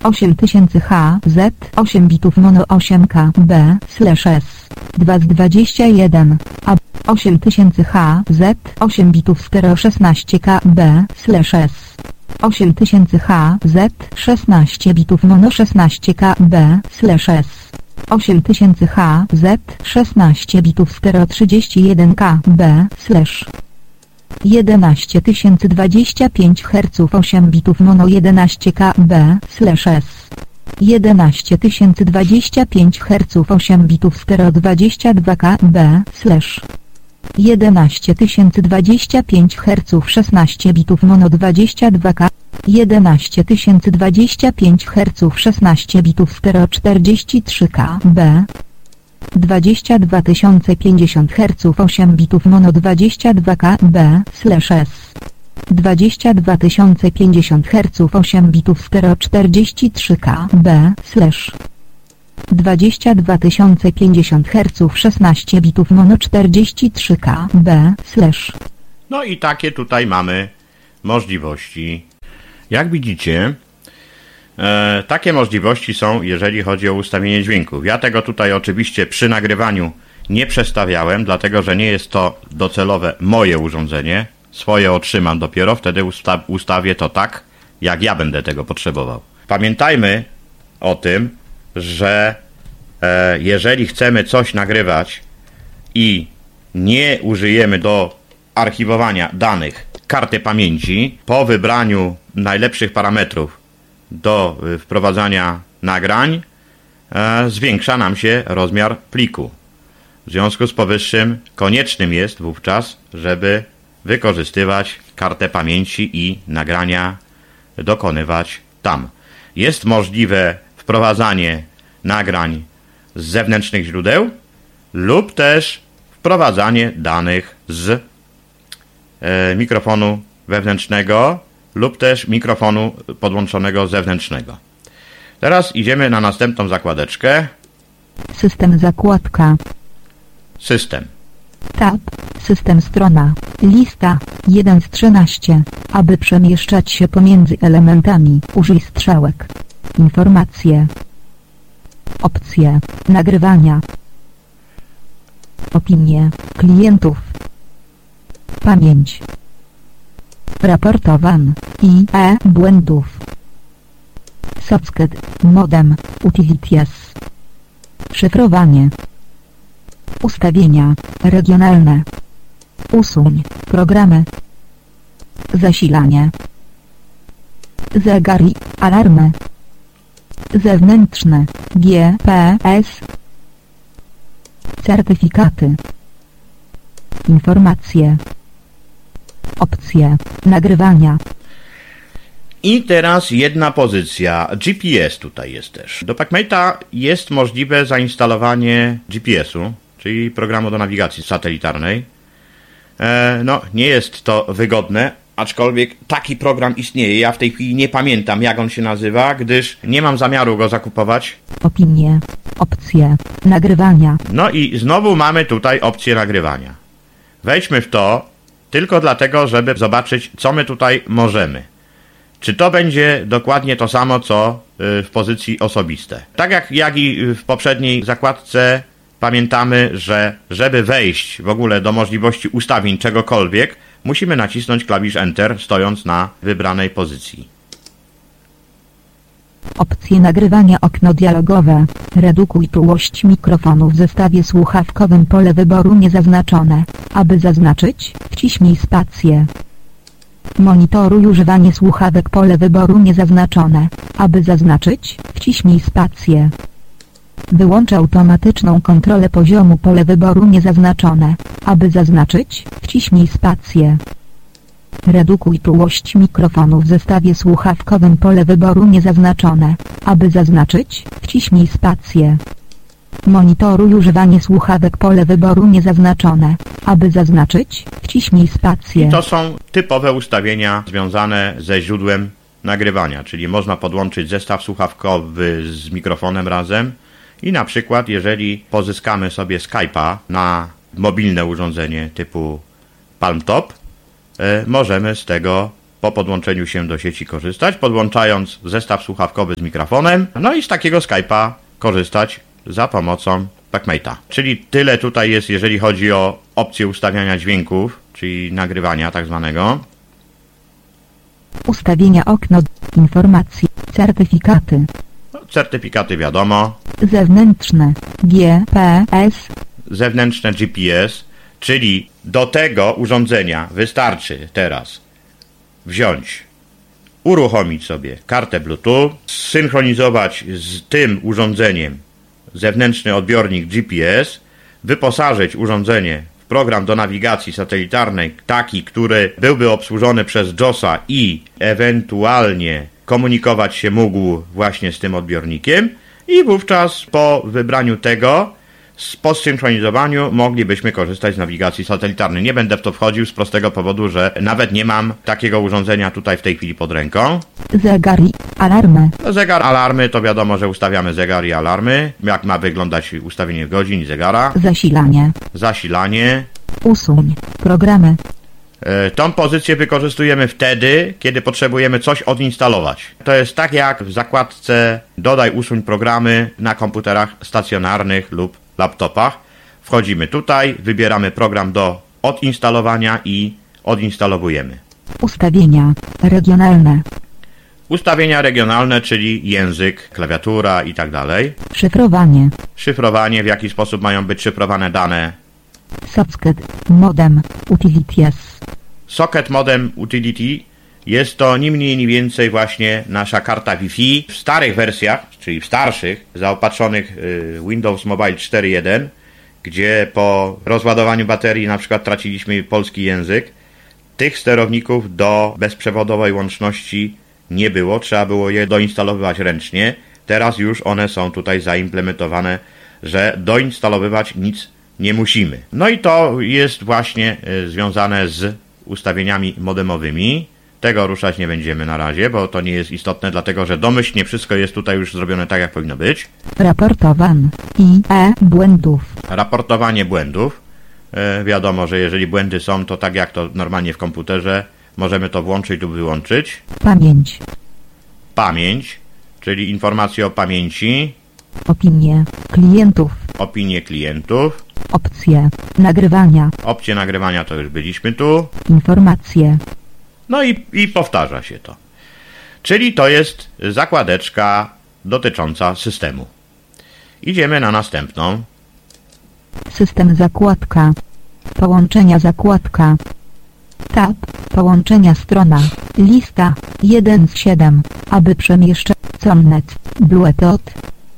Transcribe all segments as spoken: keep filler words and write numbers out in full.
osiem tysięcy H Z osiem bitów mono osiem K B slash S dwa z dwadzieścia jeden A osiem tysięcy H Z osiem bitów stereo szesnaście K B slash S osiem tysięcy H Z szesnaście bitów mono szesnaście K B slash S osiem tysięcy H Z szesnaście bitów stereo trzydzieści jeden K B slash jedenaście tysięcy dwadzieścia pięć herców osiem bitów mono jedenaście K B slash S jedenaście tysięcy dwadzieścia pięć herców osiem bitów stereo dwadzieścia dwa K B slash jedenaście tysięcy dwadzieścia pięć herców szesnaście bitów mono dwadzieścia dwa K jedenaście tysięcy dwadzieścia pięć herców szesnaście bitów stereo czterdzieści trzy K B dwadzieścia dwa tysiące pięćdziesiąt herców osiem bitów mono dwadzieścia dwa K B slash S dwadzieścia dwa tysiące pięćdziesiąt herców osiem bitów stereo czterdzieści trzy K B slash dwadzieścia dwa tysiące pięćdziesiąt herców szesnaście bitów mono czterdzieści trzy K B slash. No i takie tutaj mamy możliwości. Jak widzicie, e, takie możliwości są, jeżeli chodzi o ustawienie dźwięków. Ja tego tutaj oczywiście przy nagrywaniu nie przestawiałem, dlatego że nie jest to docelowe moje urządzenie. Swoje otrzymam dopiero, wtedy usta ustawię to tak, jak ja będę tego potrzebował. Pamiętajmy o tym, że e, jeżeli chcemy coś nagrywać i nie użyjemy do archiwowania danych karty pamięci, po wybraniu najlepszych parametrów do y, wprowadzania nagrań e, zwiększa nam się rozmiar pliku. W związku z powyższym koniecznym jest wówczas, żeby wykorzystywać kartę pamięci i nagrania dokonywać tam. Jest możliwe wprowadzanie nagrań z zewnętrznych źródeł lub też wprowadzanie danych z e, mikrofonu wewnętrznego lub też mikrofonu podłączonego zewnętrznego. Teraz idziemy na następną zakładeczkę. System zakładka. System. Tab. System strona. Lista. jeden z trzynastu. Aby przemieszczać się pomiędzy elementami, użyj strzałek. Informacje. Opcje. Nagrywania. Opinie klientów. Pamięć. Raportowan. I E błędów. Socket. Modem. Utilities. Szyfrowanie. Ustawienia regionalne. Usuń programy. Zasilanie. Zegary, alarmy. Zewnętrzne. G P S. Certyfikaty. Informacje. Opcje nagrywania. I teraz jedna pozycja. G P S tutaj jest też. Do PacMate'a jest możliwe zainstalowanie G P S-u, czyli programu do nawigacji satelitarnej. E, no, nie jest to wygodne, aczkolwiek taki program istnieje. Ja w tej chwili nie pamiętam, jak on się nazywa, gdyż nie mam zamiaru go zakupować. Opinie, opcje nagrywania. No i znowu mamy tutaj opcję nagrywania. Wejdźmy w to tylko dlatego, żeby zobaczyć, co my tutaj możemy. Czy to będzie dokładnie to samo, co w pozycji osobiste. Tak jak, jak i w poprzedniej zakładce pamiętamy, że żeby wejść w ogóle do możliwości ustawień czegokolwiek, musimy nacisnąć klawisz Enter, stojąc na wybranej pozycji. Opcje nagrywania. Okno dialogowe. Redukuj czułość mikrofonu w zestawie słuchawkowym. Pole wyboru niezaznaczone. Aby zaznaczyć, wciśnij spację. Monitoruj używanie słuchawek. Pole wyboru niezaznaczone. Aby zaznaczyć, wciśnij spację. Wyłącz automatyczną kontrolę poziomu. Pole wyboru niezaznaczone. Aby zaznaczyć, wciśnij spację. Redukuj czułość mikrofonu w zestawie słuchawkowym. Pole wyboru niezaznaczone. Aby zaznaczyć, wciśnij spację. Monitoruj używanie słuchawek. Pole wyboru niezaznaczone. Aby zaznaczyć, wciśnij spację. I to są typowe ustawienia związane ze źródłem nagrywania, czyli można podłączyć zestaw słuchawkowy z mikrofonem razem i na przykład jeżeli pozyskamy sobie Skype'a na mobilne urządzenie typu PalmTop, możemy z tego po podłączeniu się do sieci korzystać, podłączając zestaw słuchawkowy z mikrofonem, no i z takiego Skype'a korzystać za pomocą Packmate'a. Czyli tyle tutaj jest, jeżeli chodzi o opcję ustawiania dźwięków, czyli nagrywania tak zwanego. Ustawienia okno, informacje, certyfikaty. No, certyfikaty wiadomo. Zewnętrzne, G P S. Zewnętrzne G P S, czyli do tego urządzenia wystarczy teraz wziąć, uruchomić sobie kartę Bluetooth, zsynchronizować z tym urządzeniem zewnętrzny odbiornik G P S, wyposażyć urządzenie w program do nawigacji satelitarnej, taki, który byłby obsłużony przez dżosa i ewentualnie komunikować się mógł właśnie z tym odbiornikiem i wówczas po wybraniu tego, po zsynchronizowaniu moglibyśmy korzystać z nawigacji satelitarnej. Nie będę w to wchodził z prostego powodu, że nawet nie mam takiego urządzenia tutaj w tej chwili pod ręką. Zegar i alarmy. Zegar, alarmy, to wiadomo, że ustawiamy zegar i alarmy. Jak ma wyglądać ustawienie godzin i zegara. Zasilanie. Zasilanie. Usuń programy. Tą pozycję wykorzystujemy wtedy, kiedy potrzebujemy coś odinstalować. To jest tak jak w zakładce dodaj, usuń programy na komputerach stacjonarnych lub laptopach. Wchodzimy tutaj, wybieramy program do odinstalowania i odinstalowujemy. Ustawienia regionalne. Ustawienia regionalne, czyli język, klawiatura i tak dalej. Szyfrowanie. Szyfrowanie, w jaki sposób mają być szyfrowane dane. Socket, modem, utilities. Socket Modem Utility jest to ni mniej ni więcej właśnie nasza karta Wi-Fi. W starych wersjach, czyli w starszych, zaopatrzonych Windows Mobile cztery jeden, gdzie po rozładowaniu baterii na przykład traciliśmy polski język, tych sterowników do bezprzewodowej łączności nie było, trzeba było je doinstalowywać ręcznie. Teraz już one są tutaj zaimplementowane, że doinstalowywać nic nie musimy. No i to jest właśnie związane z ustawieniami modemowymi. Tego ruszać nie będziemy na razie, bo to nie jest istotne, dlatego że domyślnie wszystko jest tutaj już zrobione tak, jak powinno być. Raportowanie i e błędów. Raportowanie błędów. E, wiadomo, że jeżeli błędy są, to tak jak to normalnie w komputerze, możemy to włączyć lub wyłączyć. Pamięć. Pamięć, czyli informacje o pamięci. Opinie klientów. Opinie klientów. Opcje nagrywania. Opcje nagrywania to już byliśmy tu. Informacje. No i, i powtarza się to. Czyli to jest zakładeczka dotycząca systemu. Idziemy na następną. System zakładka. Połączenia zakładka. Tab. Połączenia strona. Lista. jeden z siedem. Aby przemieszczać. Comnet. Bluetooth.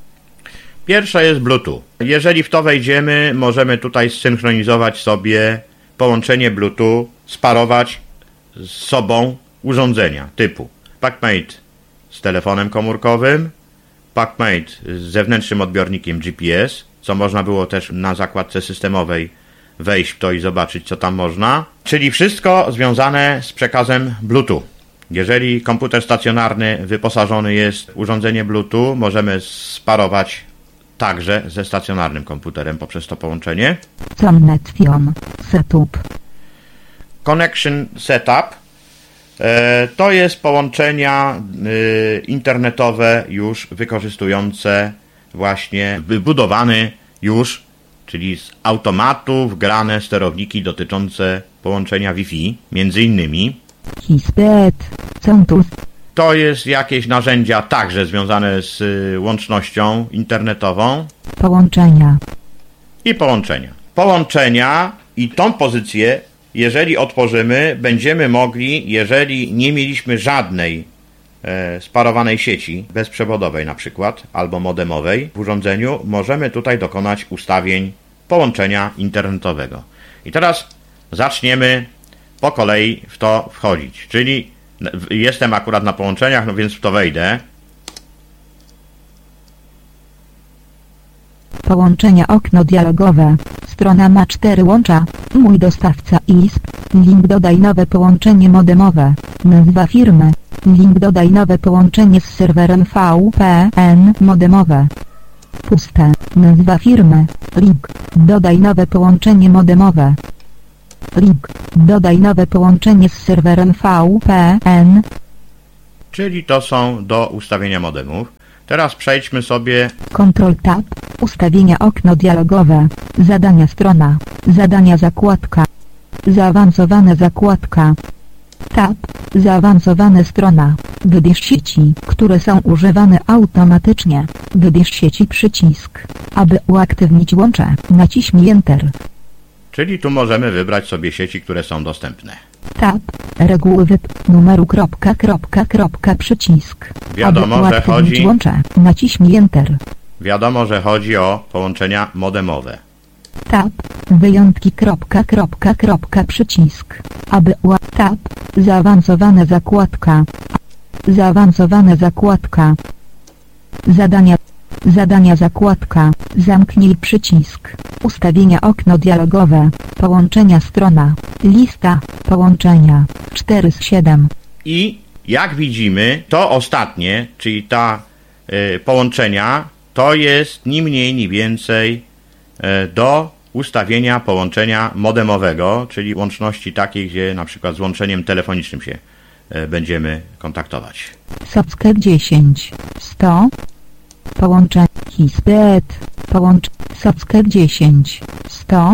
Pierwsza jest Bluetooth. Jeżeli w to wejdziemy, możemy tutaj zsynchronizować sobie połączenie Bluetooth, sparować z sobą urządzenia typu Packmate z telefonem komórkowym, Packmate z zewnętrznym odbiornikiem G P S, co można było też na zakładce systemowej wejść w to i zobaczyć, co tam można. Czyli wszystko związane z przekazem Bluetooth. Jeżeli komputer stacjonarny wyposażony jest w urządzenie Bluetooth, możemy sparować także ze stacjonarnym komputerem poprzez to połączenie. Connection Setup. Connection Setup e, to jest połączenia e, internetowe już wykorzystujące właśnie wybudowany już, czyli z automatu wgrane sterowniki dotyczące połączenia Wi-Fi, między innymi. Hispet, Centus. To jest jakieś narzędzia także związane z łącznością internetową. Połączenia. I połączenia. Połączenia i tą pozycję, jeżeli otworzymy, będziemy mogli, jeżeli nie mieliśmy żadnej e, sparowanej sieci bezprzewodowej na przykład, albo modemowej w urządzeniu, możemy tutaj dokonać ustawień połączenia internetowego. I teraz zaczniemy po kolei w to wchodzić, czyli jestem akurat na połączeniach, no więc w to wejdę. Połączenia okno dialogowe. Strona ma cztery łącza. Mój dostawca I S P. Link dodaj nowe połączenie modemowe. Nazwa firmy. Link dodaj nowe połączenie z serwerem V P N modemowe. Puste. Nazwa firmy. Link. Dodaj nowe połączenie modemowe. Link. Dodaj nowe połączenie z serwerem V P N. Czyli to są do ustawienia modemów. Teraz przejdźmy sobie... Ctrl Tab. Ustawienia okno dialogowe. Zadania strona. Zadania zakładka. Zaawansowane zakładka. Tab. Zaawansowane strona. Wybierz sieci, które są używane automatycznie. Wybierz sieci przycisk. Aby uaktywnić łącze, naciśnij Enter. Czyli tu możemy wybrać sobie sieci, które są dostępne. Tab. Reguły wyp. Numeru kropka, kropka, kropka, przycisk. Wiadomo, Aby że uaktywnić chodzi... łącze, naciśnij Enter. Wiadomo, że chodzi o połączenia modemowe. Tab. Wyjątki kropka, kropka, kropka, przycisk. Aby ua... Tab. Zaawansowane zakładka. Zaawansowane zakładka. Zadania. Zadania zakładka. Zamknij przycisk. Ustawienia okno dialogowe. Połączenia strona. Lista. Połączenia. cztery z siedem. I jak widzimy, to ostatnie, czyli ta y, połączenia, to jest ni mniej, ni więcej y, do ustawienia połączenia modemowego, czyli łączności takiej, gdzie na przykład z łączeniem telefonicznym się y, będziemy kontaktować. Socket dziesięć. sto. Połączenie. Hispet. Połącz. Socket dziesięć. sto.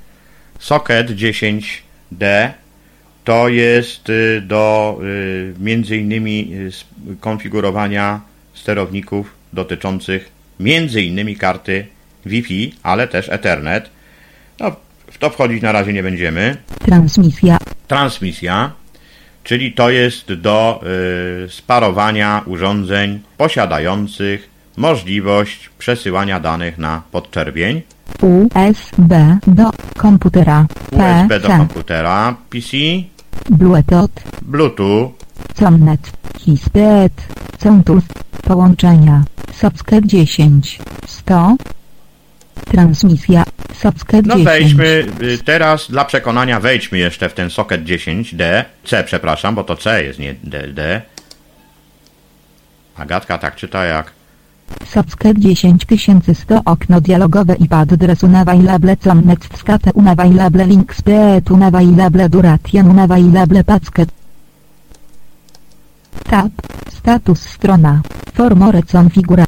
Socket dziesięć D to jest y, do y, między innymi y, konfigurowania sterowników dotyczących między innymi karty Wi-Fi, ale też Ethernet. No, w to wchodzić na razie nie będziemy. Transmisja. Transmisja, czyli to jest do y, sparowania urządzeń posiadających możliwość przesyłania danych na podczerwień. U S B do komputera. U S B do komputera, P C, Bluetooth, Bluetooth, Comnet, Hispet, Comtus, połączenia, Socket dziesięć, sto, transmisja, Socket no dziesięć. wejdźmy, y, teraz dla przekonania wejdźmy jeszcze w ten Socket dziesięć D, C przepraszam, bo to C jest, nie D, D. Agatka tak czyta jak Socket dziesięć tysięcy sto okno dialogowe i pad adres unavailable comnet skate unavailable link spet unavailable duration unavailable packet. Tab. Status strona. Formore configura.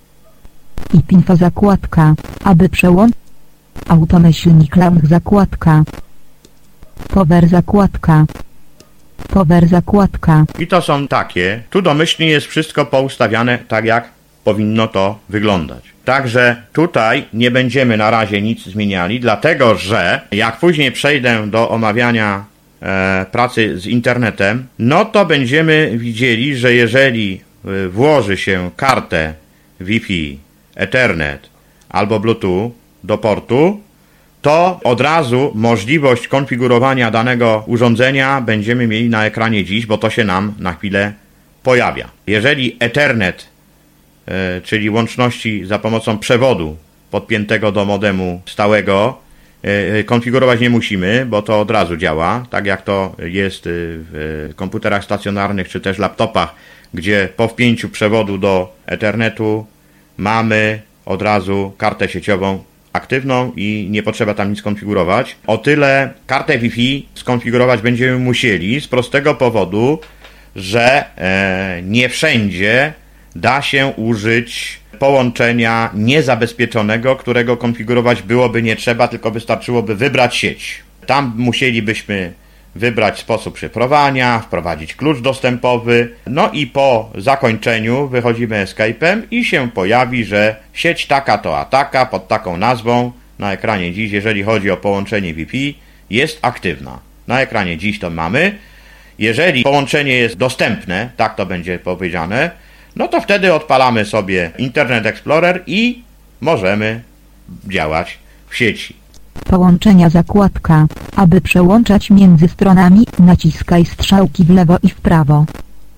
I pinfo zakładka. Aby przełączyć. Automyślnik launch zakładka. Power zakładka. Power zakładka. I to są takie, tu domyślnie jest wszystko poustawiane tak jak powinno to wyglądać. Także tutaj nie będziemy na razie nic zmieniali, dlatego że jak później przejdę do omawiania e, pracy z internetem, no to będziemy widzieli, że jeżeli e, włoży się kartę Wi-Fi, Ethernet albo Bluetooth do portu, to od razu możliwość konfigurowania danego urządzenia będziemy mieli na ekranie dziś, bo to się nam na chwilę pojawia. Jeżeli Ethernet, e, czyli łączności za pomocą przewodu podpiętego do modemu stałego, e, konfigurować nie musimy, bo to od razu działa, tak jak to jest w komputerach stacjonarnych czy też laptopach, gdzie po wpięciu przewodu do Ethernetu mamy od razu kartę sieciową aktywną i nie potrzeba tam nic konfigurować. O tyle kartę Wi-Fi skonfigurować będziemy musieli z prostego powodu, że e, nie wszędzie da się użyć połączenia niezabezpieczonego, którego konfigurować byłoby nie trzeba, tylko wystarczyłoby wybrać sieć. Tam musielibyśmy wybrać sposób szyfrowania, wprowadzić klucz dostępowy, no i po zakończeniu wychodzimy escape'em i się pojawi, że sieć taka to a taka, pod taką nazwą na ekranie dziś, jeżeli chodzi o połączenie Wi-Fi, jest aktywna. Na ekranie dziś to mamy. Jeżeli połączenie jest dostępne, tak to będzie powiedziane, no to wtedy odpalamy sobie Internet Explorer i możemy działać w sieci. Połączenia zakładka. Aby przełączać między stronami, naciskaj strzałki w lewo i w prawo.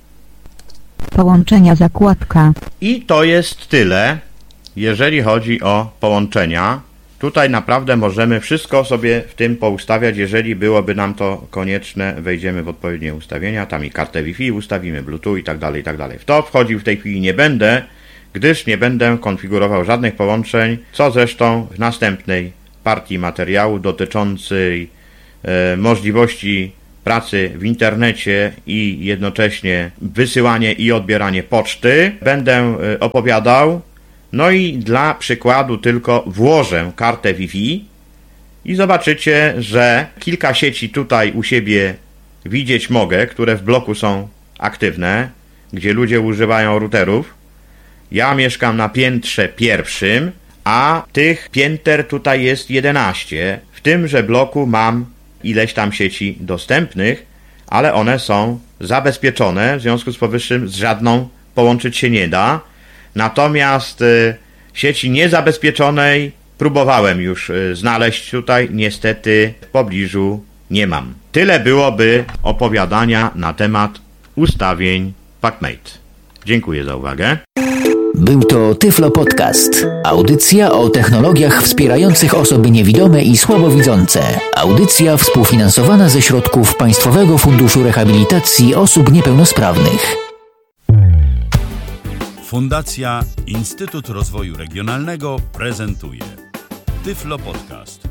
Połączenia zakładka. I to jest tyle, jeżeli chodzi o połączenia. Tutaj naprawdę możemy wszystko sobie w tym poustawiać, jeżeli byłoby nam to konieczne, wejdziemy w odpowiednie ustawienia, tam i kartę Wi-Fi ustawimy, Bluetooth i tak dalej, i tak dalej. W to wchodził w tej chwili nie będę, gdyż nie będę konfigurował żadnych połączeń, co zresztą w następnej partii materiału dotyczącej e, możliwości pracy w internecie i jednocześnie wysyłanie i odbieranie poczty będę e, opowiadał. No i dla przykładu tylko włożę kartę Wi-Fi i zobaczycie, że kilka sieci tutaj u siebie widzieć mogę, które w bloku są aktywne, gdzie ludzie używają routerów. Ja mieszkam na piętrze pierwszym, a tych pięter tutaj jest jedenaście. W tymże bloku mam ileś tam sieci dostępnych, ale one są zabezpieczone, w związku z powyższym z żadną połączyć się nie da. Natomiast y, sieci niezabezpieczonej próbowałem już y, znaleźć tutaj, niestety w pobliżu nie mam. Tyle byłoby opowiadania na temat ustawień PacMate. Dziękuję za uwagę. Był to Tyflo Podcast. Audycja o technologiach wspierających osoby niewidome i słabowidzące. Audycja współfinansowana ze środków Państwowego Funduszu Rehabilitacji Osób Niepełnosprawnych. Fundacja Instytut Rozwoju Regionalnego prezentuje Tyflo Podcast.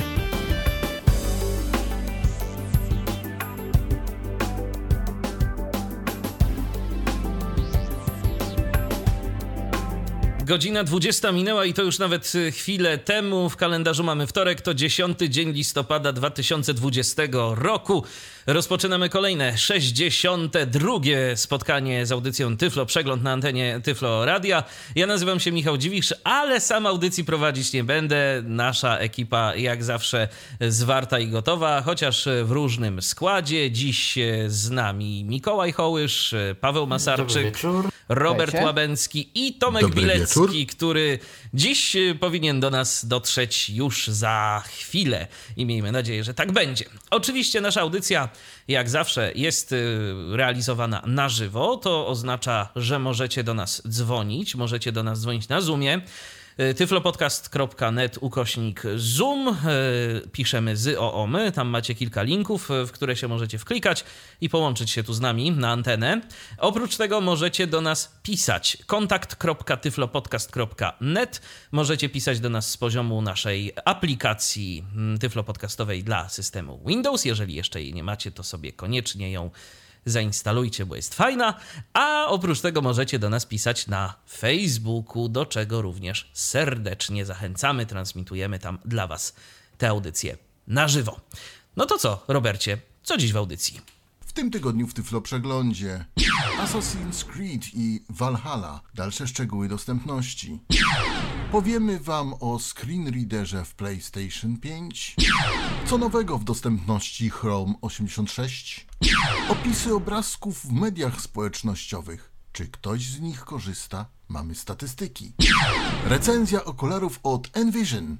Godzina dwudziesta minęła i to już nawet chwilę temu. W kalendarzu mamy wtorek, to dziesiąty dzień listopada dwa tysiące dwudziestego roku. Rozpoczynamy kolejne sześćdziesiąte drugie spotkanie z audycją Tyflo Przegląd na antenie Tyflo Radia. Ja nazywam się Michał Dziwisz, ale sam audycji prowadzić nie będę. Nasza ekipa jak zawsze zwarta i gotowa, chociaż w różnym składzie. Dziś z nami Mikołaj Hołysz, Paweł Masarczyk, Robert Wiecie? Łabęcki i Tomek Dobry Bilecki, wieczór. który dziś powinien do nas dotrzeć już za chwilę i miejmy nadzieję, że tak będzie. Oczywiście nasza audycja jak zawsze jest realizowana na żywo. To oznacza, że możecie do nas dzwonić, możecie do nas dzwonić na Zoomie. tyflopodcast kropka net ukośnik Zoom. Piszemy z o o my. Tam macie kilka linków, w które się możecie wklikać i połączyć się tu z nami na antenę. Oprócz tego możecie do nas pisać. kontakt kropka tyflopodcast kropka net. Możecie pisać do nas z poziomu naszej aplikacji tyflopodcastowej dla systemu Windows. Jeżeli jeszcze jej nie macie, to sobie koniecznie ją zainstalujcie, bo jest fajna, a oprócz tego możecie do nas pisać na Facebooku, do czego również serdecznie zachęcamy, transmitujemy tam dla was te audycje na żywo. No to co, Robercie, co dziś w audycji? W tym tygodniu w Tyflo Przeglądzie Assassin's Creed i Valhalla. Dalsze szczegóły dostępności. Powiemy wam o screenreaderze w PlayStation pięć. Co nowego w dostępności Chrome osiemdziesiąt sześć. Opisy obrazków w mediach społecznościowych. Czy ktoś z nich korzysta? Mamy statystyki. Recenzja okularów od Envision.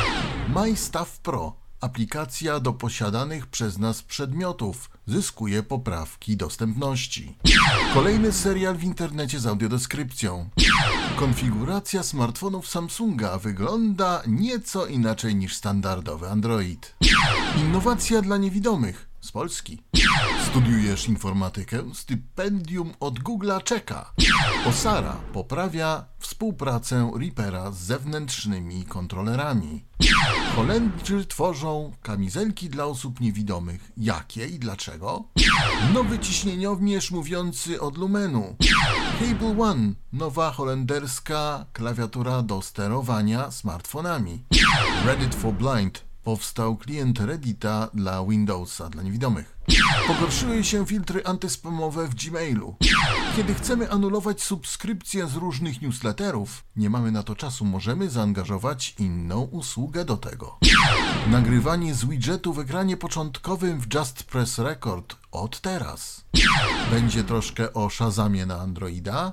My Stuff Pro. Aplikacja do posiadanych przez nas przedmiotów zyskuje poprawki dostępności. Kolejny serial w internecie z audiodeskrypcją. Konfiguracja smartfonów Samsunga wygląda nieco inaczej niż standardowy Android. Innowacja dla niewidomych z Polski. Studiujesz informatykę? Stypendium od Google'a czeka. Osara poprawia współpracę Reapera z zewnętrznymi kontrolerami. Holendrzy tworzą kamizelki dla osób niewidomych. Jakie i dlaczego? Nowy ciśnieniowmierz mówiący od Lumenu. Cable One, nowa holenderska klawiatura do sterowania smartfonami. Reddit for Blind. Powstał klient Reddita dla Windowsa, dla niewidomych. Pogorszyły się filtry antyspamowe w Gmailu. Kiedy chcemy anulować subskrypcje z różnych newsletterów, nie mamy na to czasu, możemy zaangażować inną usługę do tego. Nagrywanie z widgetu w ekranie początkowym w Just Press Record od teraz. Będzie troszkę o Shazamie na Androida.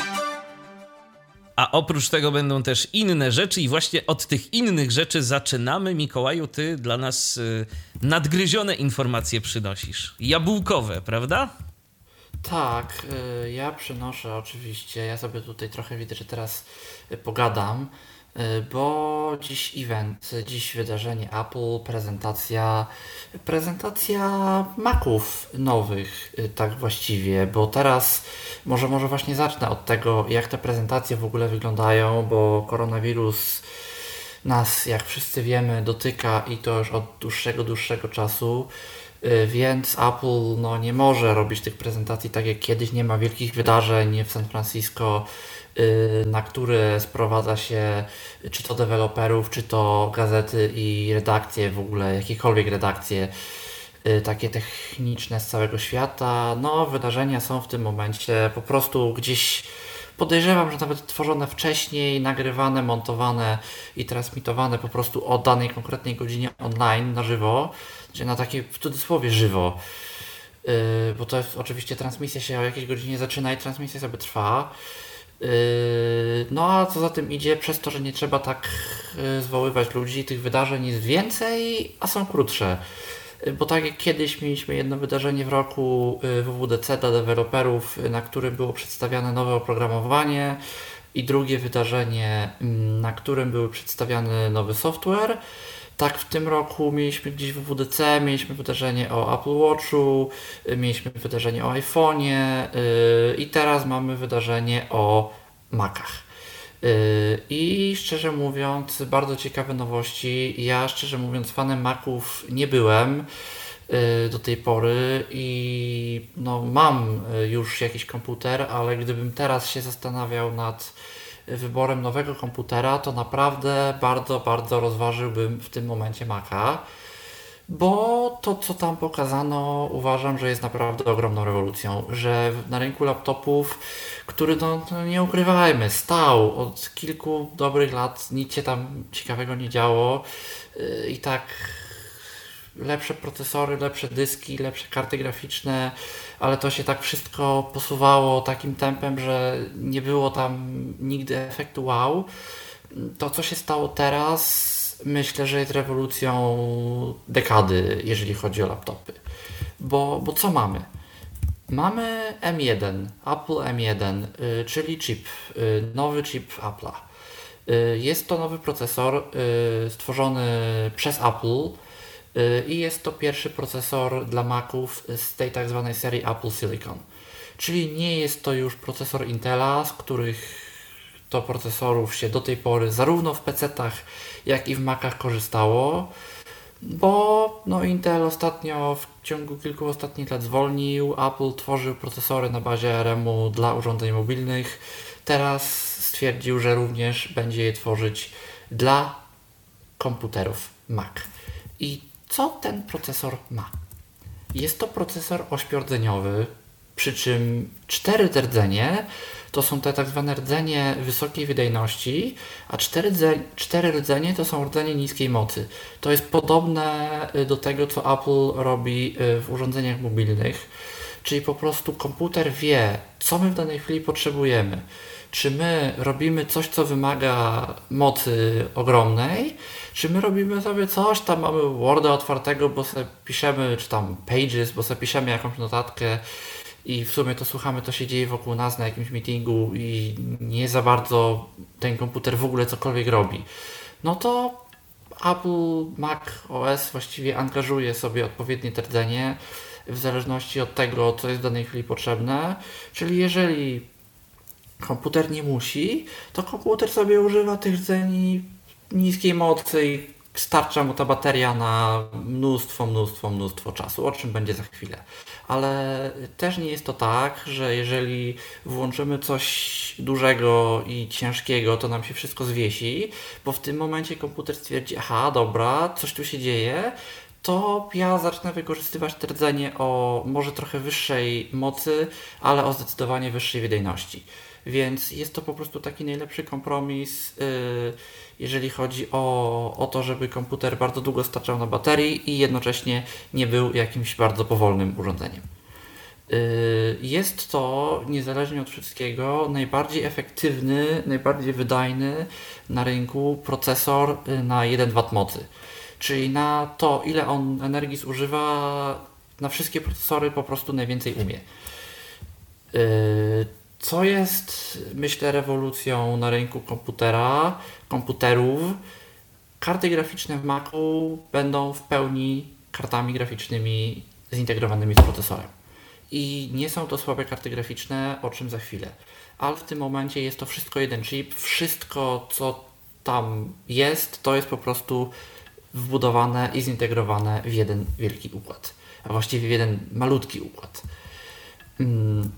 A oprócz tego będą też inne rzeczy i właśnie od tych innych rzeczy zaczynamy. Mikołaju, ty dla nas y, nadgryzione informacje przynosisz. Jabłkowe, prawda? Tak, y, ja przynoszę oczywiście. Ja sobie tutaj trochę widzę, że teraz y, pogadam, y, bo dziś event, dziś wydarzenie Apple, prezentacja, prezentacja Maców nowych, y, tak właściwie, bo teraz Może, może właśnie zacznę od tego, jak te prezentacje w ogóle wyglądają, bo koronawirus nas, jak wszyscy wiemy, dotyka i to już od dłuższego, dłuższego czasu. Więc Apple no, nie może robić tych prezentacji tak jak kiedyś, nie ma wielkich wydarzeń w San Francisco, na które sprowadza się czy to deweloperów, czy to gazety i redakcje, w ogóle jakiekolwiek redakcje takie techniczne z całego świata. No, wydarzenia są w tym momencie po prostu gdzieś, podejrzewam, że nawet tworzone wcześniej, nagrywane, montowane i transmitowane po prostu o danej konkretnej godzinie online, na żywo, czy na takie w cudzysłowie żywo, yy, bo to jest oczywiście transmisja się o jakiejś godzinie zaczyna i transmisja sobie trwa. Yy, no a co za tym idzie, przez to, że nie trzeba tak yy, zwoływać ludzi, tych wydarzeń jest więcej, a są krótsze. Bo tak jak kiedyś mieliśmy jedno wydarzenie w roku W W D C dla deweloperów, na którym było przedstawiane nowe oprogramowanie, i drugie wydarzenie, na którym był przedstawiany nowy software. Tak w tym roku mieliśmy gdzieś w W W D C, mieliśmy wydarzenie o Apple Watchu, mieliśmy wydarzenie o iPhone'ie i teraz mamy wydarzenie o Macach. I szczerze mówiąc, bardzo ciekawe nowości. Ja szczerze mówiąc fanem Maców nie byłem do tej pory i no, mam już jakiś komputer, ale gdybym teraz się zastanawiał nad wyborem nowego komputera, to naprawdę bardzo, bardzo rozważyłbym w tym momencie Maca, bo to, co tam pokazano, uważam, że jest naprawdę ogromną rewolucją, że na rynku laptopów, który, no, no nie ukrywajmy, stał od kilku dobrych lat, nic się tam ciekawego nie działo yy, i tak lepsze procesory, lepsze dyski, lepsze karty graficzne, ale to się tak wszystko posuwało takim tempem, że nie było tam nigdy efektu wow. To, co się stało teraz, myślę, że jest rewolucją dekady, jeżeli chodzi o laptopy. Bo, bo co mamy? Mamy M jeden, Apple M jeden, y, czyli chip, y, nowy chip Apple'a. Y, jest to nowy procesor y, stworzony przez Apple y, i jest to pierwszy procesor dla Maców z tej tak zwanej serii Apple Silicon. Czyli nie jest to już procesor Intela, z których to procesorów się do tej pory zarówno w pecetach, jak i w Macach korzystało, bo no, Intel ostatnio, w ciągu kilku ostatnich lat zwolnił, Apple tworzył procesory na bazie A R M-u dla urządzeń mobilnych, teraz stwierdził, że również będzie je tworzyć dla komputerów Mac. I co ten procesor ma? Jest to procesor ośmiordzeniowy, przy czym cztery te rdzenie to są te tak zwane rdzenie wysokiej wydajności, a cztery, rdze, cztery rdzenie to są rdzenie niskiej mocy. To jest podobne do tego, co Apple robi w urządzeniach mobilnych, czyli po prostu komputer wie, co my w danej chwili potrzebujemy. Czy my robimy coś, co wymaga mocy ogromnej, czy my robimy sobie coś, tam mamy Worda otwartego, bo sobie piszemy, czy tam Pages, bo sobie piszemy jakąś notatkę, i w sumie to słuchamy, to się dzieje wokół nas na jakimś meetingu i nie za bardzo ten komputer w ogóle cokolwiek robi. No to Apple Mac O S właściwie angażuje sobie odpowiednie te rdzenie w zależności od tego, co jest w danej chwili potrzebne. Czyli jeżeli komputer nie musi, to komputer sobie używa tych rdzeni niskiej mocy i starcza mu ta bateria na mnóstwo, mnóstwo, mnóstwo czasu, o czym będzie za chwilę. Ale też nie jest to tak, że jeżeli włączymy coś dużego i ciężkiego, to nam się wszystko zwiesi, bo w tym momencie komputer stwierdzi, aha, dobra, coś tu się dzieje, to ja zacznę wykorzystywać te rdzenie o może trochę wyższej mocy, ale o zdecydowanie wyższej wydajności. Więc jest to po prostu taki najlepszy kompromis, yy, jeżeli chodzi o, o to, żeby komputer bardzo długo starczał na baterii i jednocześnie nie był jakimś bardzo powolnym urządzeniem. Yy, jest to, niezależnie od wszystkiego, najbardziej efektywny, najbardziej wydajny na rynku procesor na jeden wat mocy. Czyli na to, ile on energii zużywa, na wszystkie procesory po prostu najwięcej umie. Yy, Co jest, myślę, rewolucją na rynku komputera, komputerów. Karty graficzne w Macu będą w pełni kartami graficznymi zintegrowanymi z procesorem. I nie są to słabe karty graficzne, o czym za chwilę. Ale w tym momencie jest to wszystko jeden chip, wszystko, co tam jest, to jest po prostu wbudowane i zintegrowane w jeden wielki układ, a właściwie w jeden malutki układ. Hmm.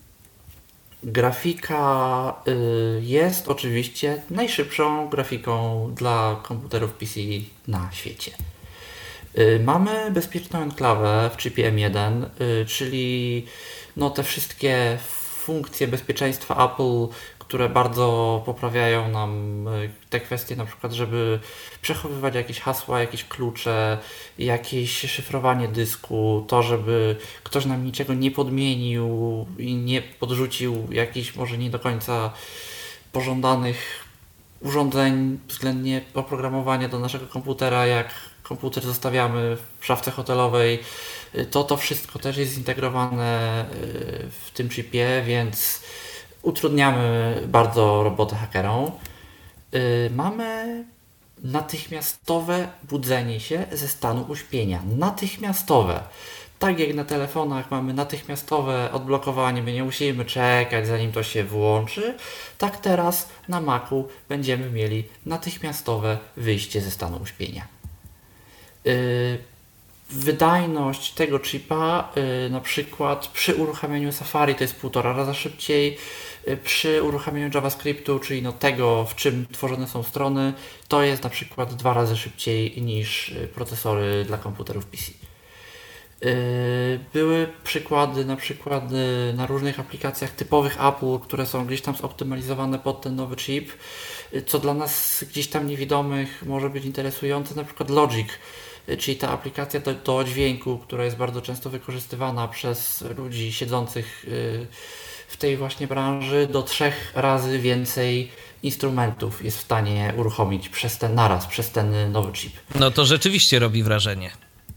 Grafika y, jest oczywiście najszybszą grafiką dla komputerów P C na świecie. Y, mamy bezpieczną enklawę w chipie M jeden, y, czyli no, te wszystkie funkcje bezpieczeństwa Apple, które bardzo poprawiają nam te kwestie, na przykład, żeby przechowywać jakieś hasła, jakieś klucze, jakieś szyfrowanie dysku, to, żeby ktoś nam niczego nie podmienił i nie podrzucił jakichś może nie do końca pożądanych urządzeń względnie oprogramowania do naszego komputera, jak komputer zostawiamy w szafce hotelowej, to to wszystko też jest zintegrowane w tym chipie, więc utrudniamy bardzo robotę hakerom. Yy, mamy natychmiastowe budzenie się ze stanu uśpienia. Natychmiastowe. Tak jak na telefonach mamy natychmiastowe odblokowanie, my nie musimy czekać zanim to się włączy, tak teraz na Macu będziemy mieli natychmiastowe wyjście ze stanu uśpienia. Yy, Wydajność tego chipa yy, na przykład przy uruchamianiu Safari to jest półtora raza szybciej, yy, przy uruchamianiu JavaScriptu, czyli no tego, w czym tworzone są strony, to jest na przykład dwa razy szybciej niż yy, procesory dla komputerów P C. Yy, były przykłady na przykład yy, na różnych aplikacjach typowych Apple, które są gdzieś tam zoptymalizowane pod ten nowy chip, yy, co dla nas gdzieś tam niewidomych może być interesujące, na przykład Logic, czyli ta aplikacja do, do dźwięku, która jest bardzo często wykorzystywana przez ludzi siedzących w tej właśnie branży, do trzech razy więcej instrumentów jest w stanie uruchomić przez ten naraz, przez ten nowy chip. No to rzeczywiście robi wrażenie.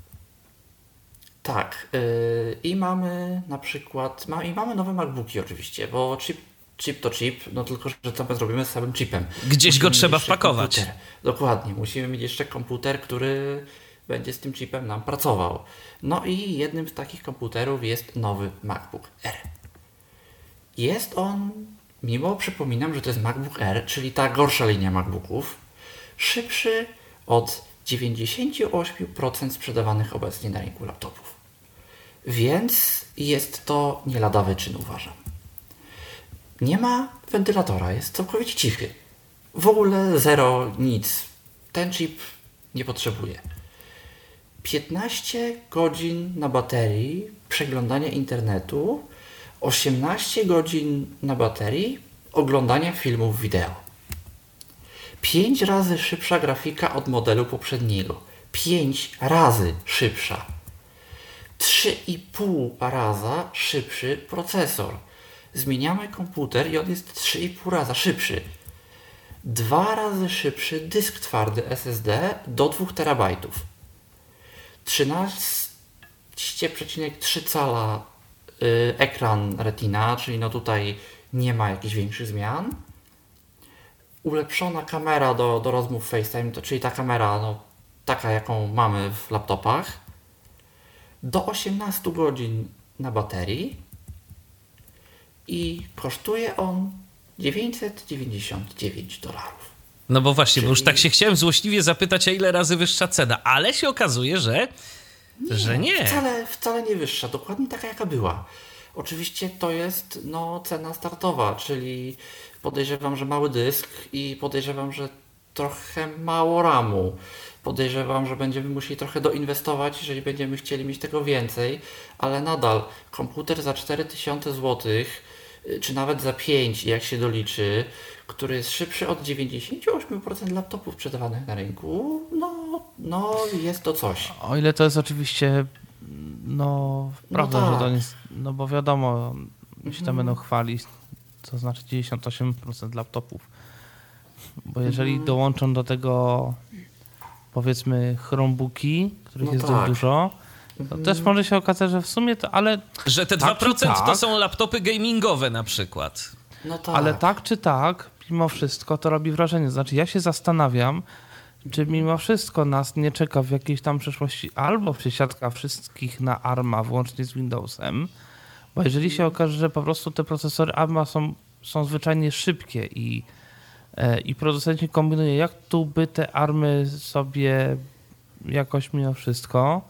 Tak. Yy, I mamy na przykład, ma, i mamy nowe MacBooki oczywiście, bo chip Chip to chip, no tylko, że co my zrobimy z samym chipem? Gdzieś musimy go trzeba wpakować. Komputer. Dokładnie, musimy mieć jeszcze komputer, który będzie z tym chipem nam pracował. No i jednym z takich komputerów jest nowy MacBook Air. Jest on, mimo przypominam, że to jest MacBook Air, czyli ta gorsza linia MacBooków, szybszy od dziewięćdziesiąt osiem procent sprzedawanych obecnie na rynku laptopów. Więc jest to nie lada wyczyn, uważam. Nie ma wentylatora, jest całkowicie cichy. W ogóle zero, nic. Ten chip nie potrzebuje. piętnaście godzin na baterii przeglądania internetu, osiemnaście godzin na baterii oglądania filmów wideo. pięć razy szybsza grafika od modelu poprzedniego. pięć razy szybsza. trzy i pół raza szybszy procesor. Zmieniamy komputer i on jest trzy i pół raza szybszy. dwa razy szybszy dysk twardy S S D do dwóch terabajtów. trzynaście przecinek trzy cala y, ekran Retina, czyli no tutaj nie ma jakichś większych zmian. Ulepszona kamera do, do rozmów FaceTime, to, czyli ta kamera no, taka jaką mamy w laptopach. Do osiemnaście godzin na baterii i kosztuje on dziewięćset dziewięćdziesiąt dziewięć dolarów. No bo właśnie, Czyli... bo już tak się chciałem złośliwie zapytać, a ile razy wyższa cena, ale się okazuje, że nie. Że nie. Wcale, wcale nie wyższa, dokładnie taka jaka była. Oczywiście to jest no, cena startowa, czyli podejrzewam, że mały dysk i podejrzewam, że trochę mało ramu. Podejrzewam, że będziemy musieli trochę doinwestować, jeżeli będziemy chcieli mieć tego więcej, ale nadal komputer za cztery tysiące złotych, czy nawet za pięć, jak się doliczy, który jest szybszy od dziewięćdziesiąt osiem procent laptopów sprzedawanych na rynku, no, no jest to coś. O ile to jest oczywiście no prawda, no tak. że to nie jest, no bo wiadomo, się tam będą chwalić, to znaczy dziewięćdziesiąt osiem procent laptopów, bo jeżeli mhm. dołączą do tego powiedzmy Chromebooki, których no jest tak. dość dużo, to mhm. też może się okazać, że w sumie to, ale... Że te tak dwa procent tak, to są laptopy gamingowe na przykład. No tak. Ale tak czy tak, mimo wszystko to robi wrażenie. Znaczy ja się zastanawiam, czy mimo wszystko nas nie czeka w jakiejś tam przyszłości albo przesiadka wszystkich na ARMA, włącznie z Windowsem, bo jeżeli się okaże, że po prostu te procesory ARMA są, są zwyczajnie szybkie i i producenci kombinują, jak tu by te army sobie jakoś mimo wszystko,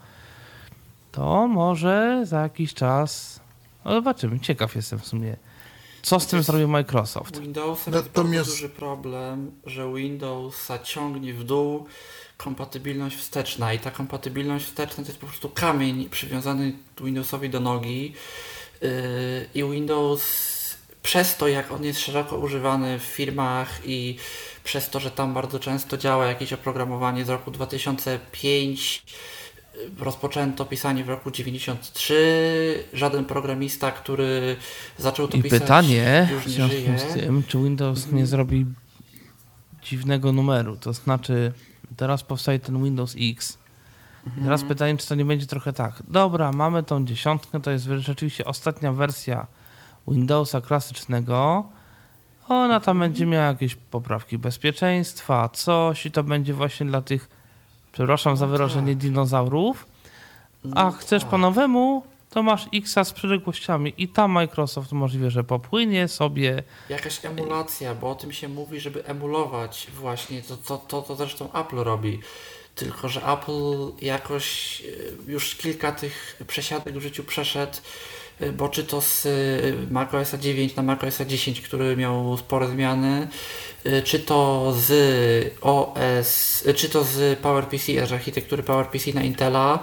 to może za jakiś czas, no zobaczymy, ciekaw jestem w sumie, co z tym zrobił Microsoft. Windowsem Natomiast... jest bardzo duży problem, że Windowsa ciągnie w dół kompatybilność wsteczna i ta kompatybilność wsteczna to jest po prostu kamień przywiązany Windowsowi do nogi yy, i Windows przez to, jak on jest szeroko używany w firmach i przez to, że tam bardzo często działa jakieś oprogramowanie z roku dwa tysiące piątego, rozpoczęto pisanie w roku dziewięćdziesiątym trzecim, żaden programista, który zaczął to I pisać, pytanie już w nie związku żyje. z tym, czy Windows nie zrobi dziwnego numeru, to znaczy teraz powstaje ten Windows X. Mhm. Teraz pytanie, czy to nie będzie trochę tak, dobra, mamy tą dziesiątkę, to jest rzeczywiście ostatnia wersja Windowsa klasycznego, ona tam będzie miała jakieś poprawki bezpieczeństwa, coś i to będzie właśnie dla tych, przepraszam za wyrażenie, dinozaurów, a chcesz po nowemu, to masz Xa z przyległościami i tam Microsoft możliwe, że popłynie sobie. Jakaś emulacja, bo o tym się mówi, żeby emulować właśnie to, to, to, to zresztą Apple robi. Tylko że Apple jakoś już kilka tych przesiadek w życiu przeszedł, bo czy to z macOS dziewięć na macOS dziesięć, który miał spore zmiany, czy to z O S, czy to z PowerPC, z architektury PowerPC na Intela.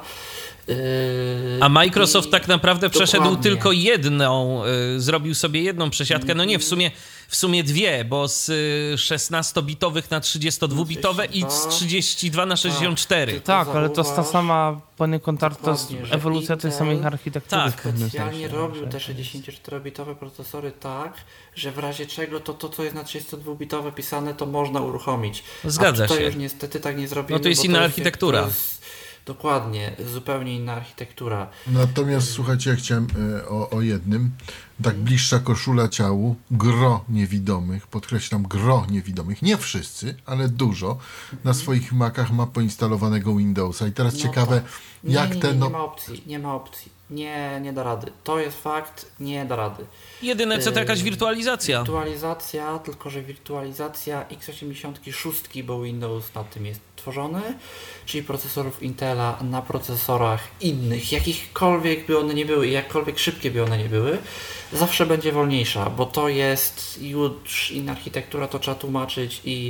A Microsoft I tak naprawdę przeszedł dokładnie. tylko jedną, y, zrobił sobie jedną przesiadkę, no nie, w sumie, w sumie dwie, bo z y, szesnastobitowych na trzydziestodwubitowe i z trzydzieści dwa na sześćdziesiąt cztery. Tak, Tak, tylko ale to jest ta zauważ- sama poniekąd to jest Dokładnie, że ewolucja tej Intel samej architektury. tak, w pewnym Specjalnie sensie, robił że- te sześćdziesięcioczterobitowe procesory tak, że w razie czego to, to co jest na trzydziestodwubitowe pisane, to można uruchomić. Zgadza A tutaj się. już niestety tak nie zrobimy. No to jest bo inna to architektura. To jest, dokładnie, zupełnie inna architektura. Natomiast słuchajcie, ja chciałem e, o, o jednym. Tak bliższa koszula ciału, gro niewidomych, podkreślam gro niewidomych, nie wszyscy, ale dużo, na swoich Macach ma poinstalowanego Windowsa. I teraz No ciekawe, tak. Nie, jak nie, nie, te... nie No, ma opcji, nie ma opcji. Nie, nie da rady. To jest fakt, nie da rady. Jedyne co to jakaś Yy, wirtualizacja. Wirtualizacja, tylko że wirtualizacja X osiemdziesiąt sześć, bo Windows na tym jest tworzony, czyli procesorów Intela na procesorach innych, jakichkolwiek by one nie były i jakkolwiek szybkie by one nie były, zawsze będzie wolniejsza, bo to jest już inna architektura, to trzeba tłumaczyć i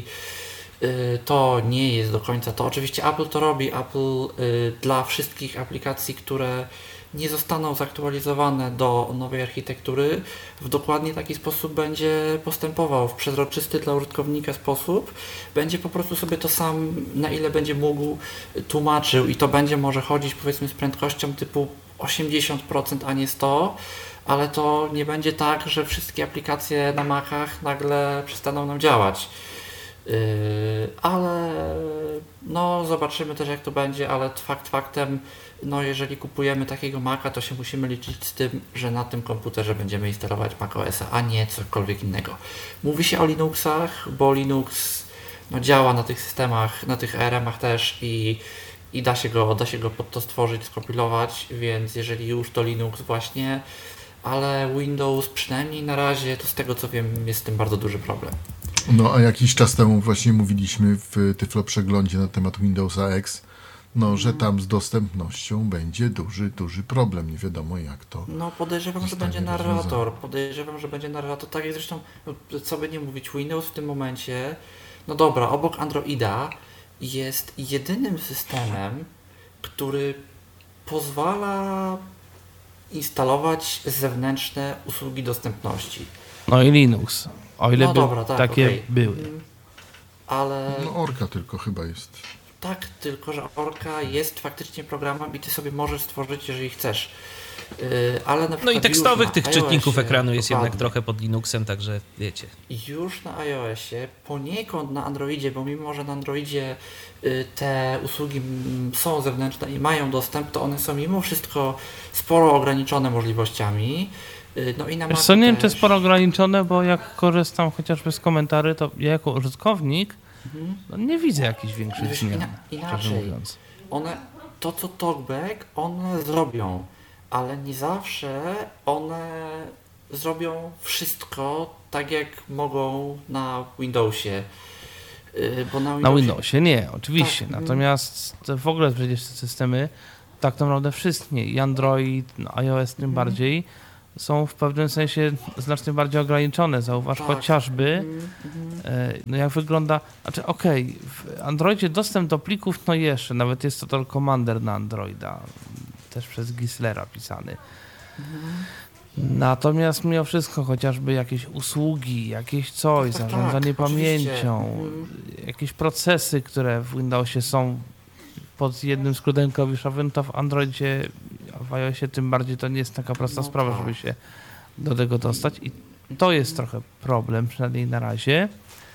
y, to nie jest do końca to. Oczywiście Apple to robi, Apple y, dla wszystkich aplikacji, które nie zostaną zaktualizowane do nowej architektury, w dokładnie taki sposób będzie postępował, w przezroczysty dla użytkownika sposób, będzie po prostu sobie to sam, na ile będzie mógł, tłumaczył i to będzie może chodzić powiedzmy z prędkością typu osiemdziesiąt procent, a nie sto procent, ale to nie będzie tak, że wszystkie aplikacje na Macach nagle przestaną nam działać. Yy, ale no zobaczymy też jak to będzie, ale fakt faktem, no jeżeli kupujemy takiego Maca, to się musimy liczyć z tym, że na tym komputerze będziemy instalować macOS-a, a nie cokolwiek innego. Mówi się o Linuxach, bo Linux no, działa na tych systemach, na tych A R M-ach też i, i da się go, da się go pod to stworzyć, skompilować, więc jeżeli już to Linux właśnie, ale Windows przynajmniej na razie, to z tego co wiem, jest z tym bardzo duży problem. no a jakiś czas temu właśnie mówiliśmy w Tyflo Przeglądzie na temat Windowsa X, no, że tam z dostępnością będzie duży, duży problem. Nie wiadomo jak to. No podejrzewam, że zostanie będzie narrator. rozwiązane. Podejrzewam, że będzie narrator. Tak jak zresztą, no, co by nie mówić, Windows w tym momencie, no dobra, obok Androida jest jedynym systemem, który pozwala instalować zewnętrzne usługi dostępności. No i Linux, o ile No by dobra, tak, takie okej. były. Ale No Orka tylko chyba jest. tak, tylko że Orka jest faktycznie programem i ty sobie możesz stworzyć, jeżeli chcesz. Yy, ale na No przykład i tekstowych już tych na czytników iOSie, ekranu jest jednak dokładnie. trochę pod Linuxem, także wiecie. Już na iOSie, poniekąd na Androidzie, bo mimo, że na Androidzie y, te usługi mm, są zewnętrzne i mają dostęp, to one są mimo wszystko sporo ograniczone możliwościami. Y, no i na Wiesz Macu co, nie wiem, czy też. sporo ograniczone, bo jak korzystam chociażby z komentarzy, to ja jako użytkownik Mhm. no nie widzę jakichś większych Wiesz, zmian, ina- szczerze inaczej. mówiąc. One, to co TalkBack, one zrobią, ale nie zawsze one zrobią wszystko tak, jak mogą na Windowsie. Bo na Windowsie, na Windowsie nie, oczywiście. Tak. Natomiast w ogóle przecież te systemy, tak naprawdę wszystkie, i Android, no iOS tym mhm. bardziej, są w pewnym sensie znacznie bardziej ograniczone. Zauważ tak. chociażby, mhm. no jak wygląda, znaczy okej, okay, w Androidzie dostęp do plików, no jeszcze, nawet jest to tylko Commander na Androida, też przez Gislera pisany. Mhm. Natomiast mimo wszystko chociażby jakieś usługi, jakieś coś, tak, tak, zarządzanie tak, pamięcią, mhm. jakieś procesy, które w Windowsie są pod jednym skrótem klawiszowym, to w Androidzie, w iOSie tym bardziej to nie jest taka prosta no sprawa, tak. żeby się do tego dostać i to jest trochę problem, przynajmniej na razie.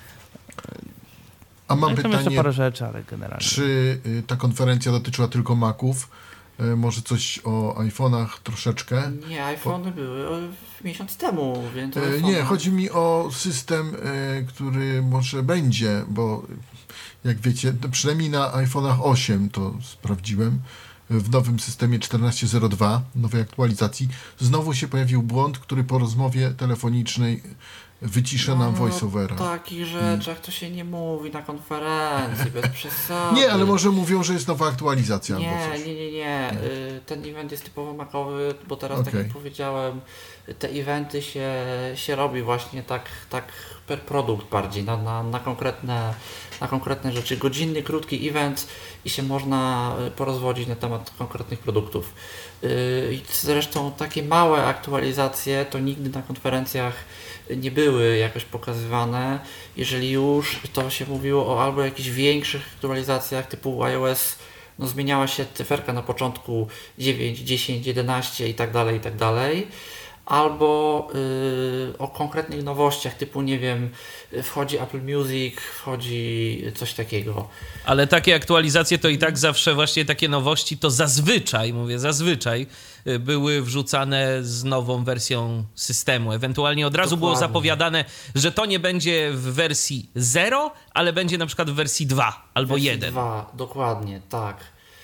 A mam no pytanie, jeszcze parę rzeczy, ale generalnie. Czy ta konferencja dotyczyła tylko Maców? Może coś o iPhone'ach troszeczkę? Nie, iPhone'y były miesiąc temu, więc... E, nie, chodzi mi o system, e, który może będzie, bo jak wiecie, przynajmniej na iPhone'ach osiem to sprawdziłem, w nowym systemie czternaście zero dwa, nowej aktualizacji, znowu się pojawił błąd, który po rozmowie telefonicznej wycisza nam no, voiceovera. O takich rzeczach to się nie mówi na konferencji, bez przesady. Nie, ale może mówią, że jest nowa aktualizacja nie, albo coś. Nie, nie, nie. Ten event jest typowo macowy, bo teraz, okay. tak jak powiedziałem, te eventy się, się robi właśnie tak, tak per produkt bardziej, na, na, na, konkretne, na konkretne rzeczy. Godzinny, krótki event i się można porozwodzić na temat konkretnych produktów. I zresztą takie małe aktualizacje to nigdy na konferencjach nie były jakoś pokazywane. Jeżeli już, to się mówiło o albo jakichś większych aktualizacjach typu iOS, no zmieniała się cyferka na początku dziewięć, dziesięć, jedenaście i tak dalej, i tak dalej. Albo yy, o konkretnych nowościach typu, nie wiem, wchodzi Apple Music, wchodzi coś takiego. Ale takie aktualizacje to i tak zawsze właśnie takie nowości to zazwyczaj, mówię zazwyczaj, były wrzucane z nową wersją systemu. Ewentualnie od razu Dokładnie. było zapowiadane, że to nie będzie w wersji zero, ale będzie na przykład w wersji dwa albo wersji jeden. dwa, dokładnie, tak.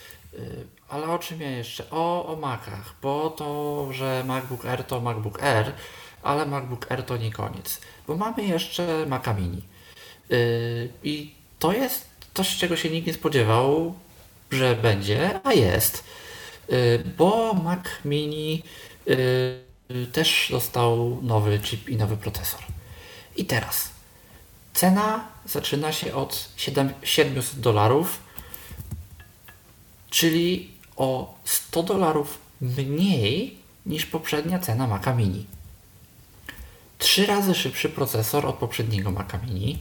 Ale o czym ja jeszcze? O, o Macach, bo to, że MacBook Air to MacBook Air, ale MacBook Air to nie koniec, bo mamy jeszcze Maca Mini. Yy, I to jest coś, czego się nikt nie spodziewał, że będzie, a jest. Yy, bo Mac Mini yy, też dostał nowy chip i nowy procesor. I teraz cena zaczyna się od siedemset dolarów, czyli o sto dolarów mniej niż poprzednia cena Maca Mini. Trzy razy szybszy procesor od poprzedniego Maca Mini.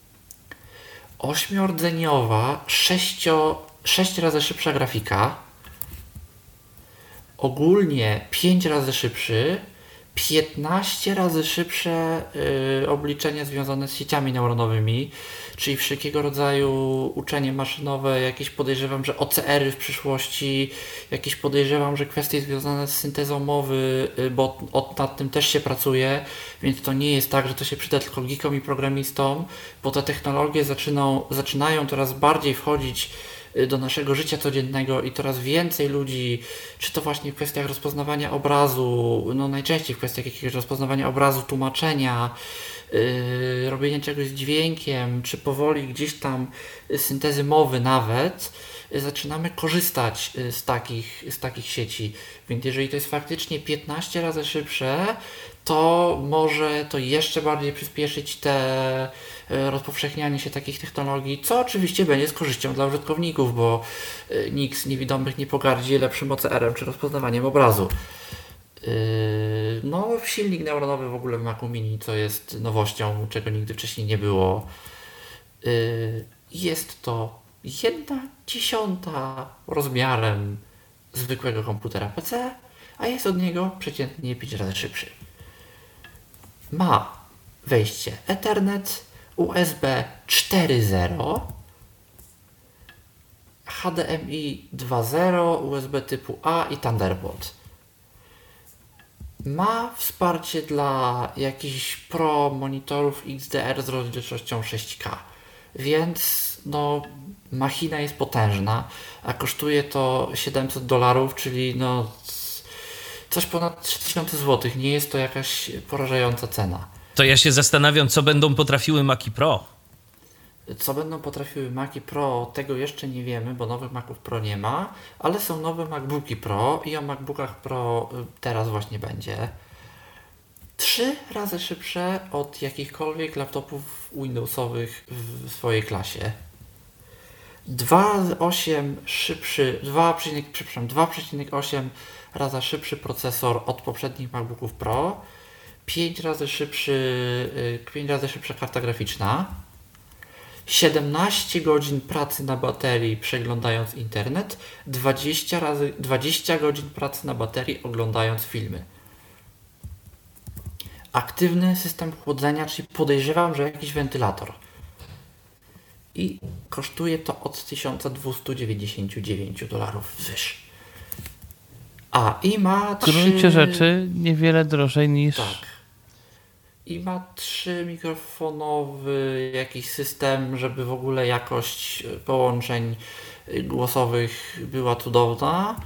Ośmiordzeniowa, sześcio, sześć razy szybsza grafika. Ogólnie pięć razy szybszy, piętnaście razy szybsze yy, obliczenia związane z sieciami neuronowymi, czyli wszelkiego rodzaju uczenie maszynowe, jakieś podejrzewam, że O C R-y w przyszłości, jakieś podejrzewam, że kwestie związane z syntezą mowy, yy, bo od, nad tym też się pracuje, więc to nie jest tak, że to się przyda tylko geekom i programistom, bo te technologie zaczyną, zaczynają coraz bardziej wchodzić do naszego życia codziennego i coraz więcej ludzi, czy to właśnie w kwestiach rozpoznawania obrazu, no najczęściej w kwestiach jakiegoś rozpoznawania obrazu, tłumaczenia, yy, robienia czegoś z dźwiękiem, czy powoli gdzieś tam syntezy mowy nawet, yy, zaczynamy korzystać z takich, z takich sieci. Więc jeżeli to jest faktycznie piętnaście razy szybsze, to może to jeszcze bardziej przyspieszyć te rozpowszechnianie się takich technologii, co oczywiście będzie z korzyścią dla użytkowników, bo nikt z niewidomych nie pogardzi lepszym O C R-em czy rozpoznawaniem obrazu. No, silnik neuronowy w ogóle w Macu Mini, co jest nowością, czego nigdy wcześniej nie było. Jest to jedna dziesiąta rozmiarem zwykłego komputera P C, a jest od niego przeciętnie pięć razy szybszy. Ma wejście Ethernet, U S B cztery zero, H D M I dwa zero, U S B typu A i Thunderbolt. Ma wsparcie dla jakichś pro monitorów X D R z rozdzielczością sześć K, więc no machina jest potężna, a kosztuje to siedemset dolarów, czyli no coś ponad trzy tysiące złotych. Nie jest to jakaś porażająca cena. To ja się zastanawiam, co będą potrafiły Maci Pro. Co będą potrafiły Maci Pro, tego jeszcze nie wiemy, bo nowych Maców Pro nie ma, ale są nowe MacBooki Pro i o MacBookach Pro teraz właśnie będzie. Trzy razy szybsze od jakichkolwiek laptopów Windowsowych w swojej klasie. dwa przecinek osiem szybszy, dwa przecinek osiem razy szybszy procesor od poprzednich MacBooków Pro, pięć razy szybszy, pięć razy szybsza karta graficzna, siedemnaście godzin pracy na baterii przeglądając internet, dwadzieścia razy, dwadzieścia godzin pracy na baterii oglądając filmy. Aktywny system chłodzenia, czyli podejrzewam, że jakiś wentylator. I kosztuje to od tysiąc dwieście dziewięćdziesiąt dziewięć dolarów wzwyż. A i ma W gruncie trzy... rzeczy niewiele drożej niż... Tak. I ma trzy mikrofonowy jakiś system, żeby w ogóle jakość połączeń głosowych była cudowna.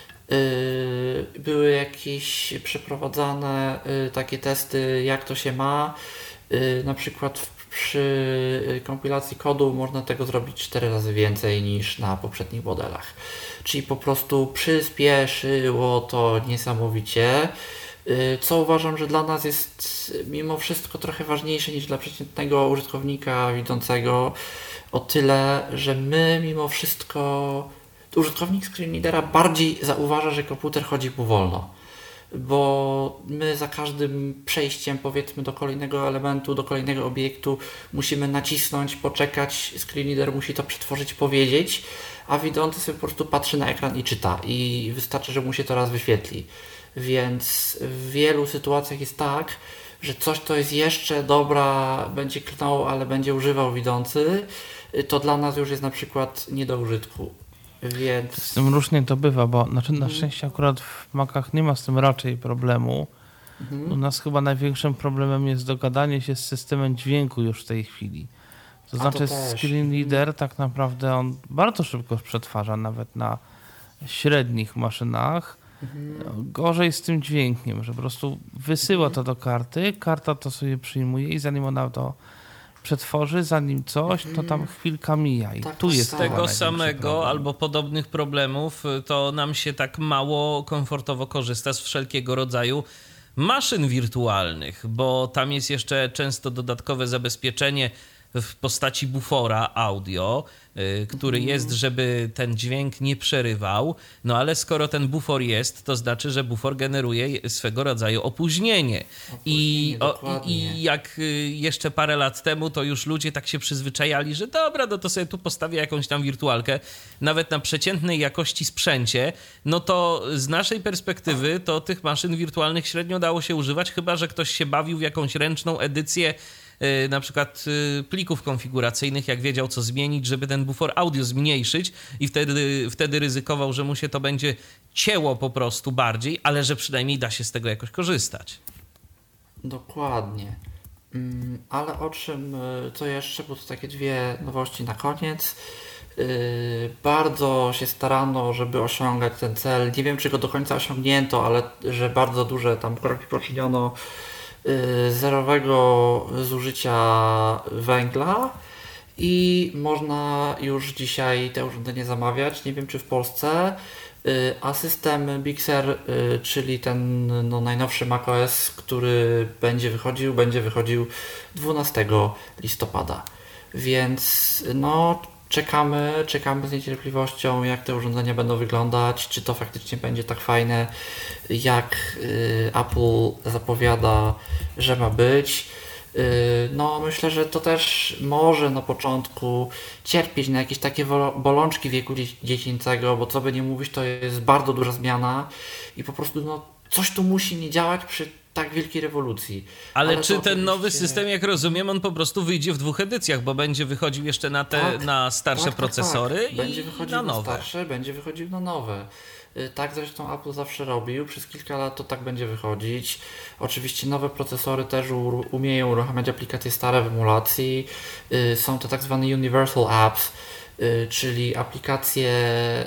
Yy, były jakieś przeprowadzane yy, takie testy, jak to się ma. Yy, na przykład w, przy kompilacji kodu można tego zrobić cztery razy więcej niż na poprzednich modelach. Czyli po prostu przyspieszyło to niesamowicie. Yy, co uważam, że dla nas jest mimo wszystko trochę ważniejsze niż dla przeciętnego użytkownika widzącego. O tyle, że my mimo wszystko użytkownik screenreadera bardziej zauważa, że komputer chodzi mu wolno, bo my za każdym przejściem, powiedzmy, do kolejnego elementu, do kolejnego obiektu musimy nacisnąć, poczekać, screenreader musi to przetworzyć, powiedzieć, a widzący sobie po prostu patrzy na ekran i czyta i wystarczy, że mu się to raz wyświetli. Więc w wielu sytuacjach jest tak, że coś, to jest jeszcze dobra, będzie klnął, ale będzie używał widzący, to dla nas już jest na przykład nie do użytku. Więc... Z tym różnie to bywa, bo znaczy na szczęście akurat w Macach nie ma z tym raczej problemu. Mhm. U nas chyba największym problemem jest dogadanie się z systemem dźwięku już w tej chwili. To A znaczy to screenreader tak naprawdę on bardzo szybko przetwarza nawet na średnich maszynach. Mhm. Gorzej z tym dźwiękiem, że po prostu wysyła to do karty, karta to sobie przyjmuje i zanim ona to przetworzy, zanim coś, to tam chwilka mija i tak, tu jest Z tego samego problem. albo podobnych problemów to nam się tak mało komfortowo korzysta z wszelkiego rodzaju maszyn wirtualnych, bo tam jest jeszcze często dodatkowe zabezpieczenie w postaci bufora audio, y, który jest, żeby ten dźwięk nie przerywał, no ale skoro ten bufor jest, to znaczy, że bufor generuje swego rodzaju opóźnienie. opóźnienie I, o, dokładnie. I jak y, jeszcze parę lat temu, to już ludzie tak się przyzwyczajali, że dobra, no to sobie tu postawię jakąś tam wirtualkę, nawet na przeciętnej jakości sprzęcie, no to z naszej perspektywy to tych maszyn wirtualnych średnio dało się używać, chyba że ktoś się bawił w jakąś ręczną edycję na przykład plików konfiguracyjnych, jak wiedział co zmienić, żeby ten bufor audio zmniejszyć i wtedy, wtedy ryzykował, że mu się to będzie cięło po prostu bardziej, ale że przynajmniej da się z tego jakoś korzystać. Dokładnie. Ale o czym, co jeszcze, bo to takie dwie nowości na koniec. Bardzo się starano, żeby osiągać ten cel. Nie wiem, czy go do końca osiągnięto, ale że bardzo duże tam kroki poczyniono zerowego zużycia węgla i można już dzisiaj te urządzenie zamawiać. Nie wiem, czy w Polsce, a system Big Sur, czyli ten no, najnowszy macOS, który będzie wychodził, będzie wychodził dwunastego listopada. Więc no czekamy, czekamy z niecierpliwością, jak te urządzenia będą wyglądać, czy to faktycznie będzie tak fajne, jak y, Apple zapowiada, że ma być. Y, no myślę, że to też może na początku cierpieć na jakieś takie bolączki wieku dziecięcego, bo co by nie mówić, to jest bardzo duża zmiana i po prostu no, coś tu musi nie działać przy tak wielkiej rewolucji. Ale, Ale czy ten oczywiście... nowy system, jak rozumiem, on po prostu wyjdzie w dwóch edycjach, bo będzie wychodził jeszcze na te tak, na starsze tak, procesory tak, tak. i będzie wychodził na nowe. Na starsze, będzie wychodził na nowe. Tak zresztą Apple zawsze robił, przez kilka lat to tak będzie wychodzić. Oczywiście nowe procesory też umieją uruchamiać aplikacje stare w emulacji. Są to tak zwane Universal Apps, czyli aplikacje,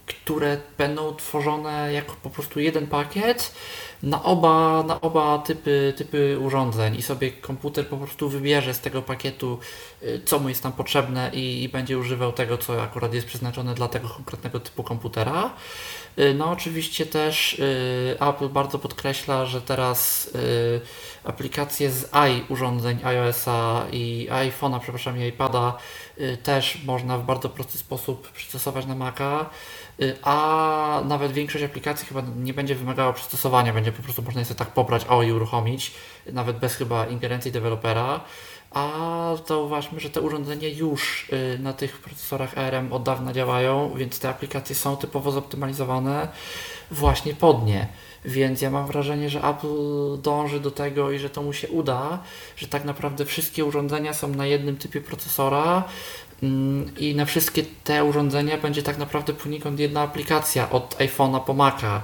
które będą tworzone jako po prostu jeden pakiet na oba, na oba typy, typy urządzeń i sobie komputer po prostu wybierze z tego pakietu, co mu jest tam potrzebne i, i będzie używał tego, co akurat jest przeznaczone dla tego konkretnego typu komputera. No oczywiście też y, Apple bardzo podkreśla, że teraz y, aplikacje z i urządzeń iOS-a i iPhone'a, przepraszam, i iPada y, też można w bardzo prosty sposób przystosować na Maca, y, a nawet większość aplikacji chyba nie będzie wymagała przystosowania, będzie po prostu można je sobie tak pobrać o i uruchomić, nawet bez chyba ingerencji dewelopera. A zauważmy, że te urządzenia już y, na tych procesorach A R M od dawna działają, więc te aplikacje są typowo zoptymalizowane właśnie pod nie. Więc ja mam wrażenie, że Apple dąży do tego i że to mu się uda, że tak naprawdę wszystkie urządzenia są na jednym typie procesora ym, i na wszystkie te urządzenia będzie tak naprawdę poniekąd jedna aplikacja od iPhone'a po Maca.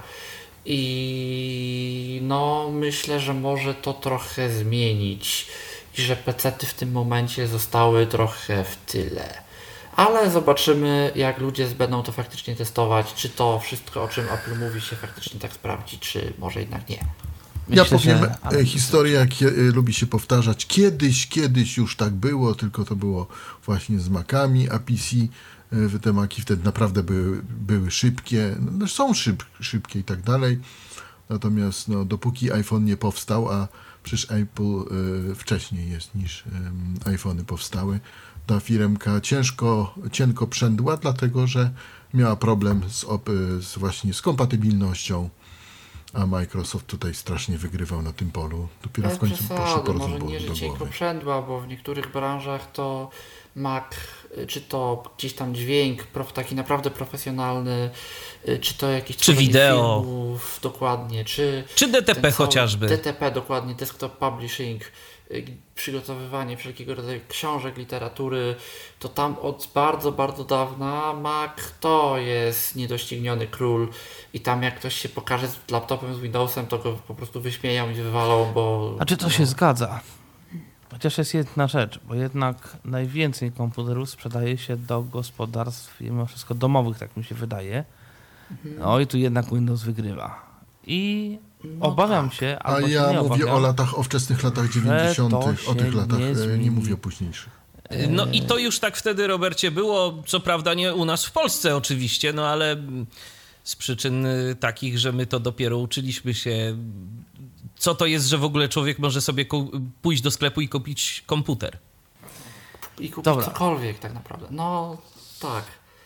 I no myślę, że może to trochę zmienić. I że pecety w tym momencie zostały trochę w tyle. Ale zobaczymy, jak ludzie będą to faktycznie testować, czy to wszystko, o czym Apple mówi, się faktycznie tak sprawdzi, czy może jednak nie. Ja Myślę, powiem, że... e, historia kie, lubi się powtarzać. Kiedyś, kiedyś już tak było, tylko to było właśnie z Macami, a P C, e, te Maci wtedy naprawdę były, były szybkie, no, są szyb, szybkie i tak dalej. Natomiast no, dopóki iPhone nie powstał, a przecież Apple y, wcześniej jest niż y, iPhony powstały, ta firmka ciężko, cienko przędła, dlatego że miała problem z, op, z właśnie z kompatybilnością, a Microsoft tutaj strasznie wygrywał na tym polu. Dopiero w końcu poszło po może rozum nie, że do cienko głowy. przędła, bo w niektórych branżach to Mac, czy to gdzieś tam dźwięk prof, taki naprawdę profesjonalny, czy to jakieś czy wideo, filmów, dokładnie, czy, czy D T P chociażby. D T P dokładnie, desktop publishing, przygotowywanie wszelkiego rodzaju książek, literatury, to tam od bardzo, bardzo dawna Mac to jest niedościgniony król i tam jak ktoś się pokaże z laptopem, z Windowsem, to go po prostu wyśmieją i wywalą, bo... A czy to no. się zgadza? Chociaż jest jedna rzecz, bo jednak najwięcej komputerów sprzedaje się do gospodarstw, mimo wszystko domowych, tak mi się wydaje. No i tu jednak Windows wygrywa. I No obawiam tak. się, A albo ja się nie mówię obawiam, o latach, o wczesnych latach dziewięćdziesiątych, to o tych się latach, nie nie, zmieni. nie mówię o późniejszych. No i to już tak wtedy, Robercie, było, co prawda nie u nas w Polsce oczywiście, no ale z przyczyn takich, że my to dopiero uczyliśmy się, co to jest, że w ogóle człowiek może sobie ku- pójść do sklepu i kupić komputer. I kupić Dobra. cokolwiek tak naprawdę. No tak.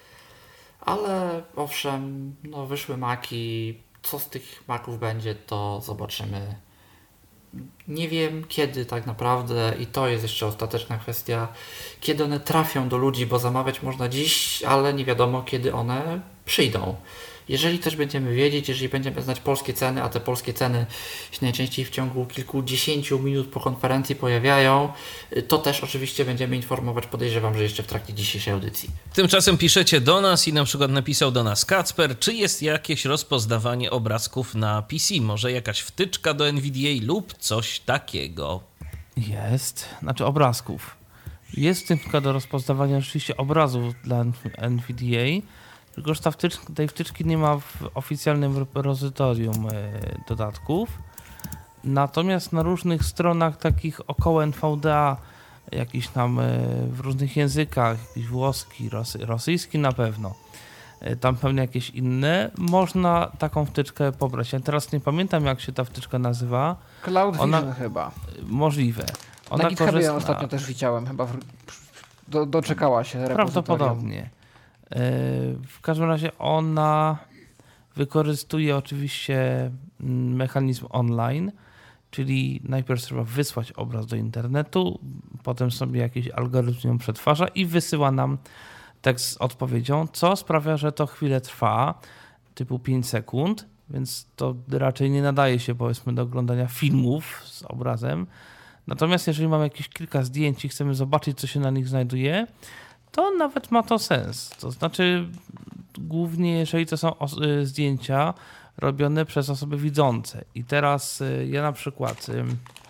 Ale owszem, no wyszły Maki. Co z tych Maków będzie, to zobaczymy. Nie wiem kiedy tak naprawdę i to jest jeszcze ostateczna kwestia, kiedy one trafią do ludzi, bo zamawiać można dziś, ale nie wiadomo kiedy one przyjdą. Jeżeli też będziemy wiedzieć, jeżeli będziemy znać polskie ceny, a te polskie ceny się najczęściej w ciągu kilkudziesięciu minut po konferencji pojawiają, to też oczywiście będziemy informować, podejrzewam, że jeszcze w trakcie dzisiejszej audycji. Tymczasem piszecie do nas i na przykład napisał do nas Kacper, czy jest jakieś rozpoznawanie obrazków na P C, może jakaś wtyczka do N V D A lub coś takiego. jest, znaczy obrazków. Jest wtyczka do rozpoznawania rzeczywiście obrazów dla N V D A, tylko że ta wtyczka, tej wtyczki nie ma w oficjalnym repozytorium e, dodatków. Natomiast na różnych stronach takich około N V D A, jakiś tam e, w różnych językach, jakiś włoski, rosy, rosyjski na pewno, e, tam pewnie jakieś inne, można taką wtyczkę pobrać. Ja teraz nie pamiętam, jak się ta wtyczka nazywa. Cloud Vision Ona- chyba. Możliwe. Ona Na GitHubie korzysta- ja ostatnio też widziałem, chyba w, do, doczekała się repozytorium. Prawdopodobnie. E, W każdym razie ona wykorzystuje oczywiście mm, mechanizm online, czyli najpierw trzeba wysłać obraz do internetu, potem sobie jakiś algorytm ją przetwarza i wysyła nam tekst z odpowiedzią, co sprawia, że to chwilę trwa, typu pięć sekund, więc to raczej nie nadaje się, powiedzmy, do oglądania filmów z obrazem. Natomiast jeżeli mamy jakieś kilka zdjęć i chcemy zobaczyć, co się na nich znajduje, to nawet ma to sens. To znaczy, głównie jeżeli to są os- y, zdjęcia robione przez osoby widzące. I teraz y, ja na przykład y,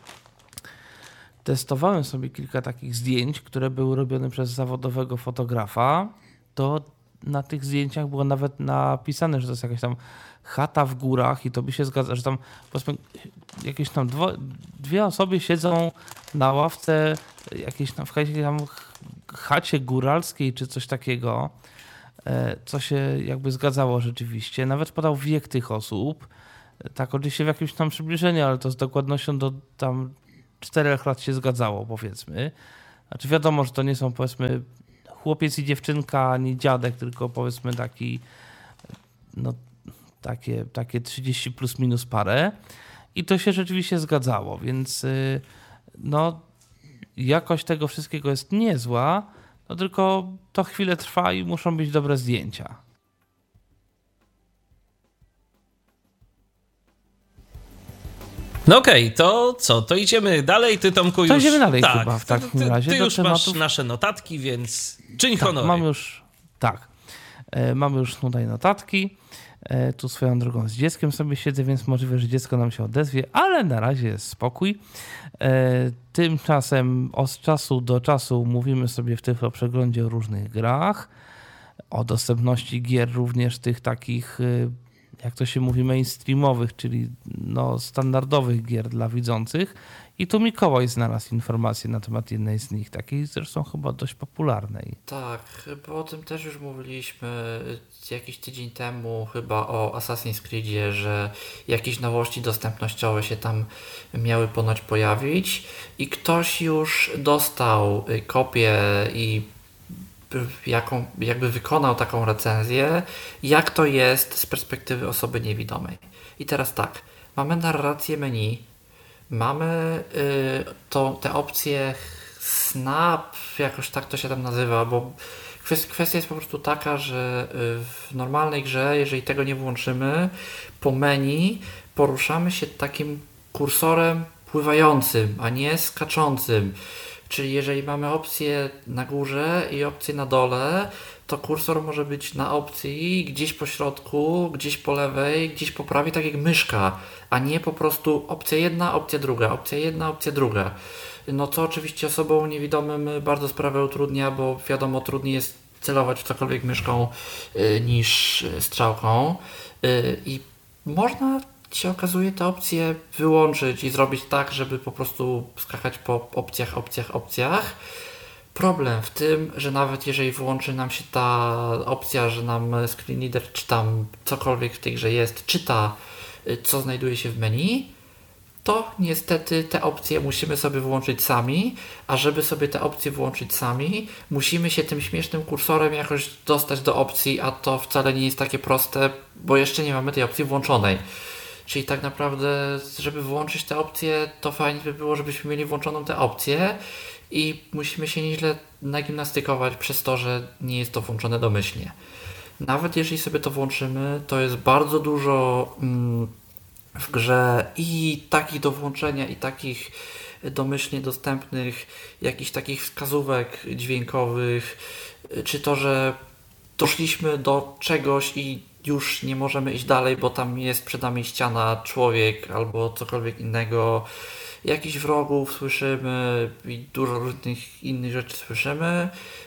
testowałem sobie kilka takich zdjęć, które były robione przez zawodowego fotografa. To na tych zdjęciach było nawet napisane, że to jest jakaś tam chata w górach i to by się zgadza, że tam powiedzmy jakieś tam dwo, dwie osoby siedzą na ławce jakiejś tam, w jakiejś tam chacie góralskiej czy coś takiego, co się jakby zgadzało rzeczywiście. Nawet podał wiek tych osób, tak oczywiście w jakimś tam przybliżeniu, ale to z dokładnością do tam czterech lat się zgadzało, powiedzmy. Znaczy wiadomo, że to nie są powiedzmy chłopiec i dziewczynka, ani dziadek, tylko powiedzmy taki no takie, takie trzydzieści plus minus parę i to się rzeczywiście zgadzało, więc no jakość tego wszystkiego jest niezła, no tylko to chwilę trwa i muszą być dobre zdjęcia. No okej, okay, to co? To idziemy dalej, ty Tomku już... To idziemy dalej tak, chyba w takim ty, ty, razie. Ty do już tematów... masz nasze notatki, więc czyń tak, honory. Mam już, tak, e, mam już tutaj notatki. E, tu swoją drogą z dzieckiem sobie siedzę, więc możliwe, że dziecko nam się odezwie, ale na razie jest spokój. E, tymczasem od czasu do czasu mówimy sobie w Tyflo Przeglądzie o różnych grach, o dostępności gier również tych takich, jak to się mówi, mainstreamowych, czyli no, standardowych gier dla widzących. I tu Mikołaj znalazł informacje na temat jednej z nich, takiej zresztą chyba dość popularnej. Tak, bo o tym też już mówiliśmy jakiś tydzień temu chyba o Assassin's Creedzie, że jakieś nowości dostępnościowe się tam miały ponoć pojawić i ktoś już dostał kopię i jaką, jakby wykonał taką recenzję, jak to jest z perspektywy osoby niewidomej. I teraz tak, mamy narrację menu, mamy y, to, te opcje snap, jakoś tak to się tam nazywa, bo kwestia jest po prostu taka, że w normalnej grze, jeżeli tego nie włączymy, po menu poruszamy się takim kursorem pływającym, a nie skaczącym. Czyli jeżeli mamy opcję na górze i opcję na dole, to kursor może być na opcji gdzieś po środku, gdzieś po lewej, gdzieś po prawej, tak jak myszka, a nie po prostu opcja jedna, opcja druga, opcja jedna, opcja druga. No to oczywiście osobom niewidomym bardzo sprawę utrudnia, bo wiadomo, trudniej jest celować w cokolwiek myszką y, niż strzałką. Y, I można się okazuje te opcje wyłączyć i zrobić tak, żeby po prostu skakać po opcjach, opcjach, opcjach. Problem w tym, że nawet jeżeli włączy nam się ta opcja, że nam screen reader czy tam cokolwiek w tej grze jest, czyta, co znajduje się w menu, to niestety te opcje musimy sobie włączyć sami, a żeby sobie te opcje włączyć sami, musimy się tym śmiesznym kursorem jakoś dostać do opcji, a to wcale nie jest takie proste, bo jeszcze nie mamy tej opcji włączonej. Czyli tak naprawdę, żeby włączyć te opcje, to fajnie by było, żebyśmy mieli włączoną tę opcję i musimy się nieźle nagimnastykować przez to, że nie jest to włączone domyślnie. Nawet jeżeli sobie to włączymy, to jest bardzo dużo mm, w grze i takich do włączenia, i takich domyślnie dostępnych jakichś takich wskazówek dźwiękowych, czy to, że doszliśmy do czegoś i już nie możemy iść dalej, bo tam jest przed nami ściana, człowiek albo cokolwiek innego. Jakichś wrogów słyszymy i dużo różnych innych rzeczy słyszymy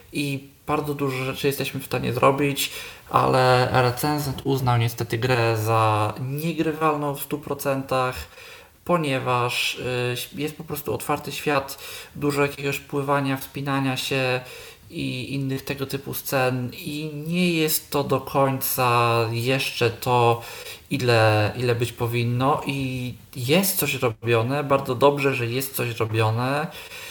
i bardzo dużo rzeczy jesteśmy w stanie zrobić, ale recenzent uznał niestety grę za niegrywalną w stu procentach, ponieważ jest po prostu otwarty świat, dużo jakiegoś pływania, wspinania się i innych tego typu scen i nie jest to do końca jeszcze to, ile, ile być powinno i jest coś robione, bardzo dobrze, że jest coś robione.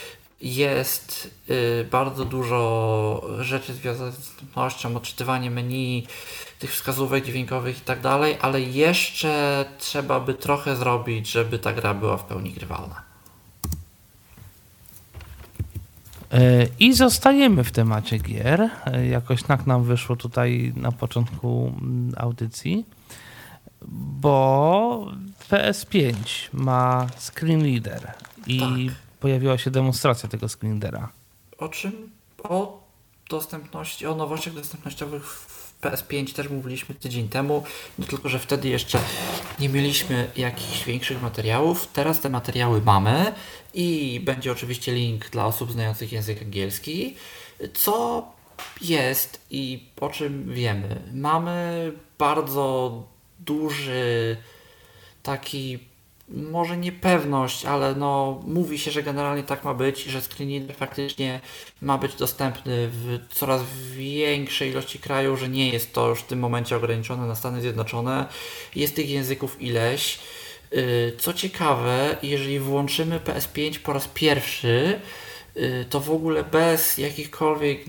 Jest y, bardzo dużo rzeczy związanych z dostępnością, odczytywaniem menu, tych wskazówek dźwiękowych i tak dalej, ale jeszcze trzeba by trochę zrobić, żeby ta gra była w pełni grywalna. I zostajemy w temacie gier. Jakoś tak nam wyszło tutaj na początku audycji, bo P S pięć ma screen reader i tak. Pojawiła się demonstracja tego screen readera. O czym? O dostępności, o nowościach dostępnościowych w P S pięć też mówiliśmy tydzień temu, no tylko że wtedy jeszcze nie mieliśmy jakichś większych materiałów. Teraz te materiały mamy i będzie oczywiście link dla osób znających język angielski, co jest i o czym wiemy? Mamy bardzo duży taki, może niepewność, ale no mówi się, że generalnie tak ma być, że screen reader faktycznie ma być dostępny w coraz większej ilości krajów, że nie jest to już w tym momencie ograniczone na Stany Zjednoczone. Jest tych języków ileś. Co ciekawe, jeżeli włączymy P S pięć po raz pierwszy, to w ogóle bez jakichkolwiek